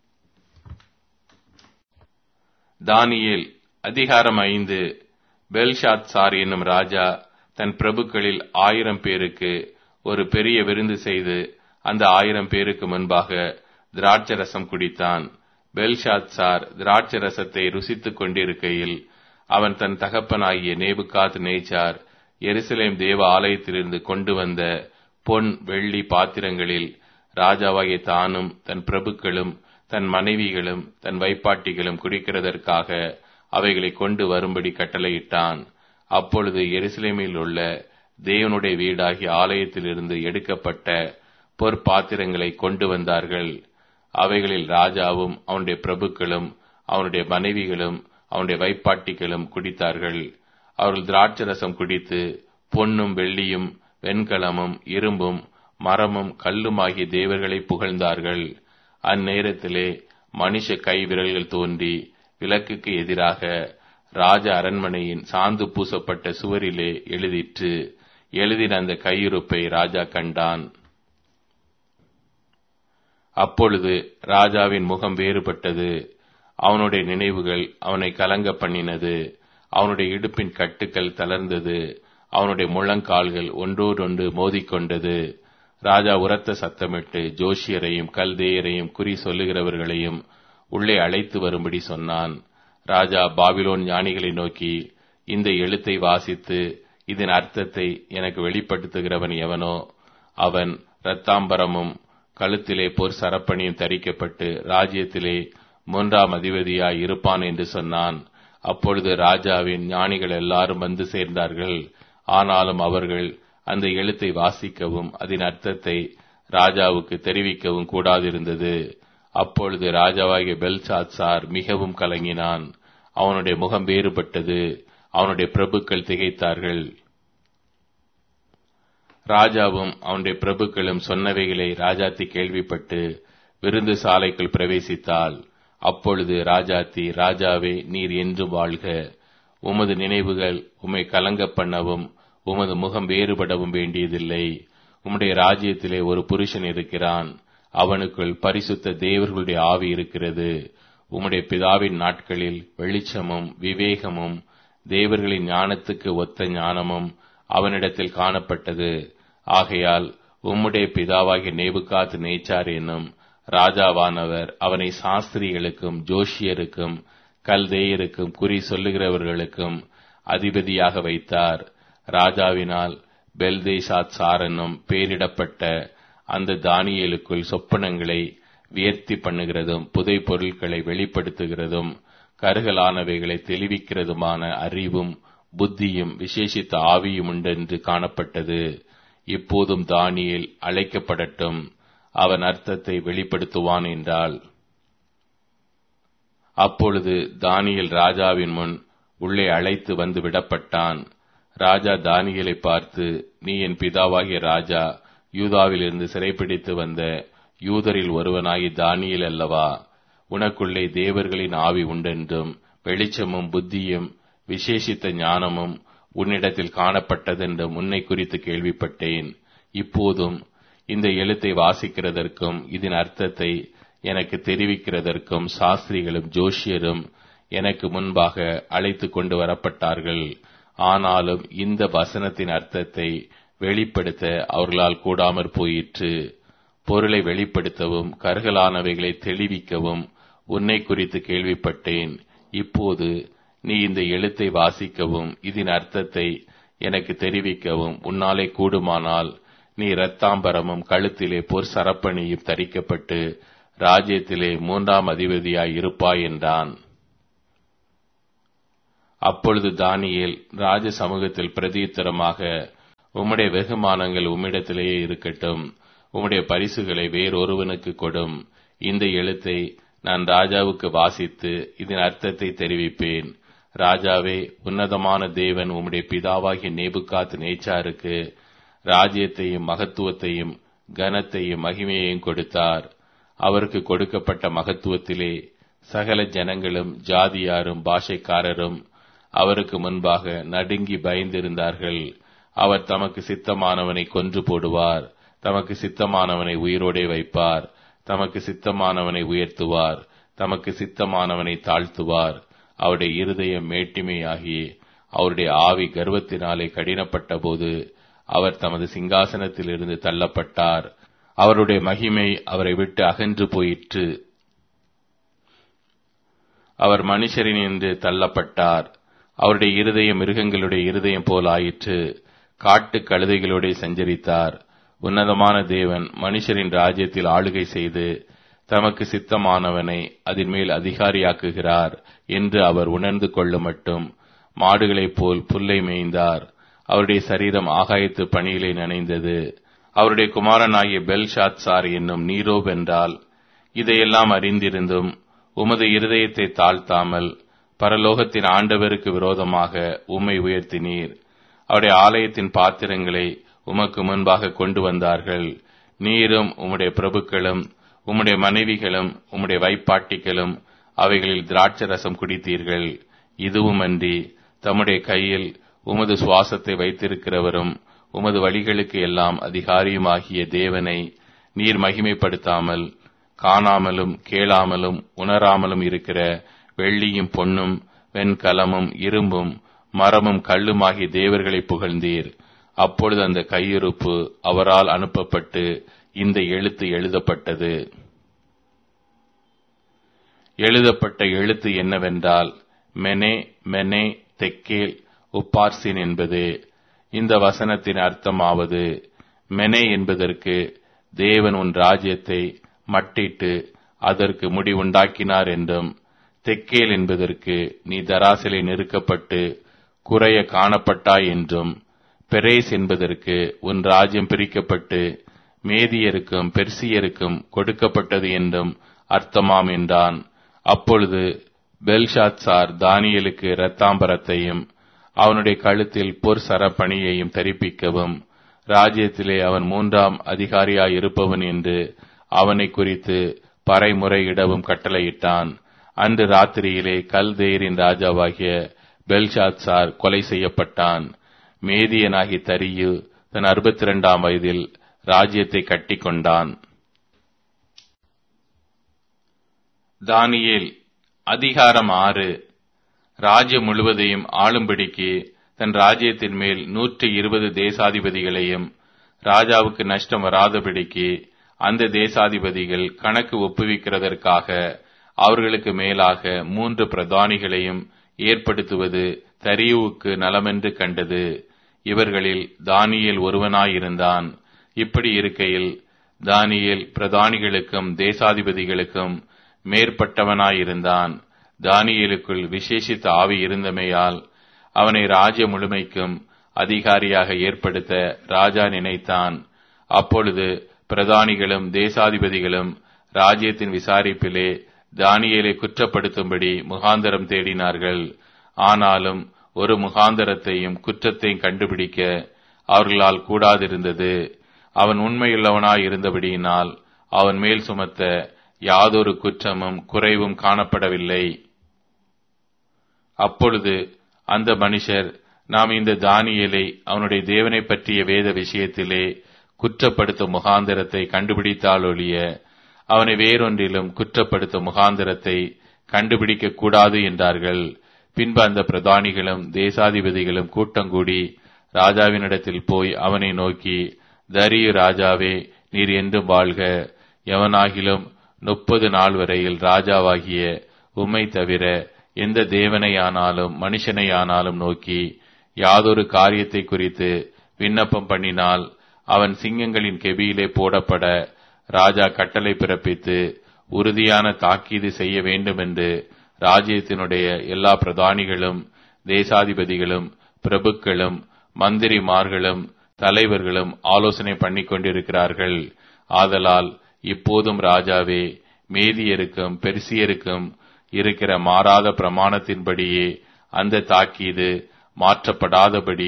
தானியேல் அதிகாரம் 5. பெல்ஷாத்சார் என்னும் ராஜா தன் பிரபுக்களில் 1000 பேருக்கு ஒரு பெரிய விருந்து செய்து அந்த 1000 பேருக்கு முன்பாக திராட்சரசம் குடித்தான். பெல்ஷாத்சார் திராட்சரசத்தை ருசித்துக் கொண்டிருக்கையில் அவன் தன் தகப்பனாகிய நேபுகாத் நேச்சார் எருசலேம் தேவ ஆலயத்திலிருந்து கொண்டு வந்த பொன் வெள்ளி பாத்திரங்களில் ராஜாவாகிய தானும் தன் பிரபுக்களும் தன் மனைவிகளும் தன் வைப்பாட்டிகளும் குடிக்கிறதற்காக அவைகளை கொண்டு வரும்படி கட்டளையிட்டான். அப்பொழுது எருசலேமில் உள்ள தேவனுடைய வீடாகிய ஆலயத்திலிருந்து எடுக்கப்பட்ட பொற்பாத்திரங்களை கொண்டு வந்தார்கள். அவைகளில் ராஜாவும் அவனுடைய பிரபுக்களும் அவனுடைய மனைவிகளும் அவனுடைய வைப்பாட்டிகளும் குடித்தார்கள். அவர்கள் திராட்சரசம் குடித்து பொன்னும் வெள்ளியும் வெண்கலமும் இரும்பும் மரமும் கல்லுமாகிய தேவர்களை புகழ்ந்தார்கள். அந்நேரத்திலே மனுஷ கை விரல்கள் தோன்றி விளக்குக்கு எதிராக ராஜ அரண்மனையின் சாந்து பூசப்பட்ட சுவரிலே எழுதிற்று. எழுதின அந்த கையிருப்பை ராஜா கண்டான். அப்பொழுது ராஜாவின் முகம் வேறுபட்டது. அவனுடைய நினைவுகள் அவனை கலங்க பண்ணினது. அவனுடைய இடுப்பின் கட்டுக்கள் தளர்ந்தது. அவனுடைய முழங்கால்கள் ஒன்றோடொன்று மோதிக்கொண்டது. ராஜா உரத்த சத்தமிட்டு ஜோஷியரையும் கல்தேயரையும் குறி சொல்லுகிறவர்களையும் உள்ளே அழைத்து வரும்படி சொன்னான். ராஜா பாபிலோன் ஞானிகளை நோக்கி, இந்த எழுத்தை வாசித்து இதன் அர்த்தத்தை எனக்கு வெளிப்படுத்துகிறவன் எவனோ அவன் இரத்தாம்பரமும் கழுத்திலே பொற் சரப்பணியும் தரிக்கப்பட்டு ராஜ்யத்திலே 3ஆம் அதிபதியாய் இருப்பான் என்று சொன்னான். அப்பொழுது ராஜாவின் ஞானிகள் எல்லாரும் வந்து சேர்ந்தார்கள். ஆனாலும் அவர்கள் அந்த எழுத்தை வாசிக்கவும் அதன் அர்த்தத்தை ராஜாவுக்கு தெரிவிக்கவும் கூடாதிருந்தது. அப்பொழுது ராஜாவாகிய பெல்ஷாத்சார் மிகவும் கலங்கினான். அவனுடைய முகம் வேறுபட்டது. அவனுடைய பிரபுக்கள் திகைத்தார்கள். ராஜாவும் அவனுடைய பிரபுக்களும் சொன்னவைகளை ராஜாத்தி கேள்விப்பட்டு விருந்து சாலைக்குள் பிரவேசித்தாள். அப்பொழுது ராஜாத்தி, ராஜாவே, நீர் என்றும் வாழ்க. உமது நினைவுகள் உம்மை கலங்க பண்ணவும் உமது முகம் வேறுபடவும் வேண்டியதில்லை. உம்முடைய ராஜ்யத்திலே ஒரு புருஷன் இருக்கிறான். அவனுக்குள் பரிசுத்த தேவர்களுடைய ஆவி இருக்கிறது. உம்முடைய பிதாவின் நாட்களில் வெளிச்சமும் விவேகமும் தேவர்களின் ஞானத்துக்கு ஒத்த ஞானமும் அவனிடத்தில் காணப்பட்டது. ஆகையால் உம்முடைய பிதாவாகிய நேபுகாத் நேச்சார் என்னும் ராஜாவானவர் அவனை சாஸ்திரிகளுக்கும் ஜோஷியருக்கும் கல்தேயருக்கும் குறி சொல்லுகிறவர்களுக்கும் அதிபதியாக வைத்தார். ராஜாவினால் பெல்தேஷாத்சார் என்னும் பெயரிடப்பட்ட அந்த தானியேலுக்குள் சொப்பனங்களை வியர்த்தி பண்ணுகிறதும் புதை பொருட்களை வெளிப்படுத்துகிறதும் கருகலானவைகளை தெளிவிக்கிறதுமான அறிவும் புத்தியும் விசேஷித்த ஆவியும் உண்டென்று காணப்பட்டது. இப்போதும் தானியேல் அழைக்கப்படட்டும், அவன் அர்த்தத்தை வெளிப்படுத்துவான் என்றாள். அப்பொழுது தானியேல் ராஜாவின் முன் உள்ளே அழைத்து வந்து விடப்பட்டான். ராஜா தானியேலை பார்த்து, நீ என் பிதாவாகிய ராஜா யூதாவிலிருந்து சிறைப்பிடித்து வந்த யூதரில் ஒருவனாகி தானியேல் அல்லவா? உனக்குள்ளே தேவர்களின் ஆவி உண்டென்றும் வெளிச்சமும் புத்தியும் விசேஷித்த ஞானமும் உன்னிடத்தில் காணப்பட்டதென்றும் உன்னை குறித்து கேள்விப்பட்டேன். இப்போதும் இந்த எழுத்தை வாசிக்கிறதற்கும் இதன் அர்த்தத்தை எனக்கு தெரிவிக்கிறதற்கும் சாஸ்திரிகளும் ஜோஷியரும் எனக்கு முன்பாக அழைத்து கொண்டு வரப்பட்டார்கள். ஆனாலும் இந்த வசனத்தின் அர்த்தத்தை வெளிப்படுத்த அவர்களால் கூடாமற் போயிற்று. பொருளை வெளிப்படுத்தவும் கருகலானவைகளை தெளிவிக்கவும் உன்னை குறித்து கேள்விப்பட்டேன். இப்போது நீ இந்த எழுத்தை வாசிக்கவும் இதன் அர்த்தத்தை எனக்கு தெரிவிக்கவும் உன்னாலே கூடுமானால் நீ இரத்தாம்பரமும் கழுத்திலே பொற் சரப்பணியும் தரிக்கப்பட்டு ராஜ்யத்திலே 3ஆம் அதிபதியாய் இருப்பாய் என்றான். அப்பொழுது தானியேல் ராஜ சமூகத்தில் பிரதியுத்தரமாக, உம்முடைய வெகுமானங்கள் உம்மிடத்திலேயே இருக்கட்டும், உம்முடைய பரிசுகளை வேறொருவனுக்கு கொடும். இந்த எழுத்தை நான் ராஜாவுக்கு வாசித்து இதன் அர்த்தத்தை தெரிவிப்பேன். ராஜாவே, உன்னதமான தேவன் உம்முடைய பிதாவாகிய நேபுகாத் நேச்சாருக்கு ராஜ்யத்தையும் மகத்துவத்தையும் கனத்தையும் மகிமையையும் கொடுத்தார். அவருக்கு கொடுக்கப்பட்ட மகத்துவத்திலே சகல ஜனங்களும் ஜாதியாரும் பாஷைக்காரரும் அவருக்கு முன்பாக நடுங்கி பயந்திருந்தார்கள். அவர் தமக்கு சித்தமானவனை கொன்று போடுவார், தமக்கு சித்தமானவனை உயிரோடே வைப்பார், தமக்கு சித்தமானவனை உயர்த்துவார், தமக்கு சித்தமானவனை தாழ்த்துவார். அவருடைய இருதயம் மேட்டிமையாகி அவருடைய ஆவி கர்வத்தினாலே கடினப்பட்ட போது அவர் தமது சிங்காசனத்திலிருந்து தள்ளப்பட்டார். அவருடைய மகிமை அவரை விட்டு அகன்று போயிற்று. அவர் மனுஷரினின்று தள்ளப்பட்டார். அவருடைய இருதயம் மிருகங்களுடைய இருதயம் போல் ஆயிற்று. காட்டு கழுதைகளோட சஞ்சரித்தார். உன்னதமான தேவன் மனுஷரின் ராஜ்யத்தில் ஆளுகை செய்து தமக்கு சித்தமானவனை அதன் மேல் அதிகாரியாக்குகிறார் என்று அவர் உணர்ந்து கொள்ள மட்டும் மாடுகளைப் போல் புல்லை மேய்ந்தார். அவருடைய சரீரம் ஆகாயத்து பணியிலே நனைந்தது. அவருடைய குமாரனாகிய பெல்ஷாத்சார் என்னும் நீரோ வென்றால், இதையெல்லாம் அறிந்திருந்தும் உமது இருதயத்தை தாழ்த்தாமல் பரலோகத்தின் ஆண்டவருக்கு விரோதமாக உம்மை உயர்த்தினீர். அவருடைய ஆலயத்தின் பாத்திரங்களை உமக்கு முன்பாக கொண்டு வந்தார்கள். நீரும் உம்முடைய பிரபுக்களும் உம்முடைய மனைவிகளும் உம்முடைய வைப்பாட்டிகளும் அவைகளில் திராட்சரசம் குடித்தீர்கள். இதுவுமன்றி தம்முடைய கையில் உமது சுவாசத்தை வைத்திருக்கிறவரும் உமது வழிகளுக்கு எல்லாம் அதிகாரியுமாகிய தேவனை நீர் மகிமைப்படுத்தாமல் காணாமலும் கேளாமலும் உணராமலும் இருக்கிற வெள்ளியும் பொன்னும் வெண்கலமும் இரும்பும் மரமும் கல்லுமாகிய தேவர்களை புகழ்ந்தீர். அப்பொழுது அந்த கையிருப்பு அவரால் அனுப்பப்பட்டு இந்த எழுத்து எழுதப்பட்டது. எழுதப்பட்ட எழுத்து என்னவென்றால், மெனே மெனே தெக்கேல் உப்பார்சின் என்பது. இந்த வசனத்தின் அர்த்தமாவது, மெனே என்பதற்கு தேவன் உன் ராஜ்யத்தை மட்டிட்டு அதற்கு முடிவுண்டாக்கினார் என்றும், தெக்கேல் என்பதற்கு நீ தராசிலே நெருக்கப்பட்டு குறைய காணப்பட்டாய் என்றும், பெரேஸ் என்பதற்கு உன் ராஜ்யம் பிரிக்கப்பட்டு மேதியருக்கும் பெர்சியருக்கும் கொடுக்கப்பட்டது என்றும் அர்த்தமாம் என்றான். அப்பொழுது பெல்ஷாத்சார் தானியேலுக்கு இரத்தாம்பரத்தையும் அவனுடைய கழுத்தில் பொற் சரப்பணியையும் தரிப்பிக்கவும், ராஜ்யத்திலே அவன் 3ஆம் அதிகாரியாயிருப்பவன் என்று அவனை குறித்து பறைமுறையிடவும் கட்டளையிட்டான். அன்று ராத்திரியிலே கல்தேயரின் ராஜாவாகிய பெல்ஷாத்சார் கொலை செய்யப்பட்டான். மேதியனாகி தரியு தன் 62ஆம் வயதில் ராஜ்யத்தை கட்டி கொண்டான். தானியேல் அதிகாரம் 6. ராஜ்யம் முழுவதையும் ஆளும்படிக்கு தன் ராஜ்யத்தின் மேல் 120 தேசாதிபதிகளையும் ராஜாவுக்கு நஷ்டம் வராதபடிக்கு அந்த தேசாதிபதிகள் கணக்கு ஒப்புவிக்கிறதற்காக அவர்களுக்கு மேலாக 3 பிரதானிகளையும் ஏற்படுத்துவது தரியுவுக்கு நலமென்று கண்டது. இவர்களில் தானியேல் ஒருவனாயிருந்தான். இப்படி இருக்கையில் தானியேல் பிரதானிகளுக்கும் தேசாதிபதிகளுக்கும் மேற்பட்டவனாயிருந்தான். தானியேலுக்குள் விசேஷித்த ஆவி இருந்தமையால் அவனை ராஜ்ய முழுமைக்கும் அதிகாரியாக ஏற்படுத்த ராஜா நினைத்தான். அப்பொழுது பிரதானிகளும் தேசாதிபதிகளும் ராஜ்யத்தின் விசாரிப்பிலே தானியேலை குற்றப்படுத்தும்படி முகாந்தரம் தேடினார்கள். ஆனாலும் ஒரு முகாந்தரத்தையும் குற்றத்தையும் கண்டுபிடிக்க அவர்களால் கூடாதிருந்தது. அவன் உண்மையுள்ளவனாயிருந்தபடியினால் அவன் மேல் சுமத்த யாதொரு குற்றமும் குறைவும் காணப்படவில்லை. அப்பொழுது அந்த மனுஷர், நாம் இந்த தானியேலை அவனுடைய தேவனை பற்றிய வேத விஷயத்திலே குற்றப்படுத்தும் முகாந்திரத்தை கண்டுபிடித்தாலொழிய அவனை வேறொன்றிலும் குற்றப்படுத்தும் முகாந்திரத்தை கண்டுபிடிக்க கூடாது என்றார்கள். பின்பு அந்த பிரதானிகளும் தேசாதிபதிகளும் கூட்டங்கூடி ராஜாவினிடத்தில் போய் அவனை நோக்கி, தரியு ராஜாவே, நீர் என்றும் வாழ்க. எவனாகிலும் 30 நாள் வரையில் ராஜாவாகிய உம்மை தவிர எந்த தேவனையானாலும் மனுஷனையானாலும் நோக்கி யாதொரு காரியத்தை குறித்து விண்ணப்பம் பண்ணினால் அவன் சிங்கங்களின் கெபியிலே போடப்பட ராஜா கட்டளை பிறப்பித்து உறுதியான தாக்கீது செய்ய வேண்டும் என்று ராஜ்யத்தினுடைய எல்லா பிரதானிகளும், தேசாதிபதிகளும், பிரபுக்களும், மந்திரிமார்களும், தலைவர்களும் ஆலோசனை பண்ணிக் கொண்டிருக்கிறார்கள். ஆதலால் இப்போதும் ராஜாவே, மேதியருக்கும் பெர்சியருக்கும் இருக்கிற மாறாத பிரமாணத்தின்படியே அந்த தாக்கீது மாற்றப்படாதபடி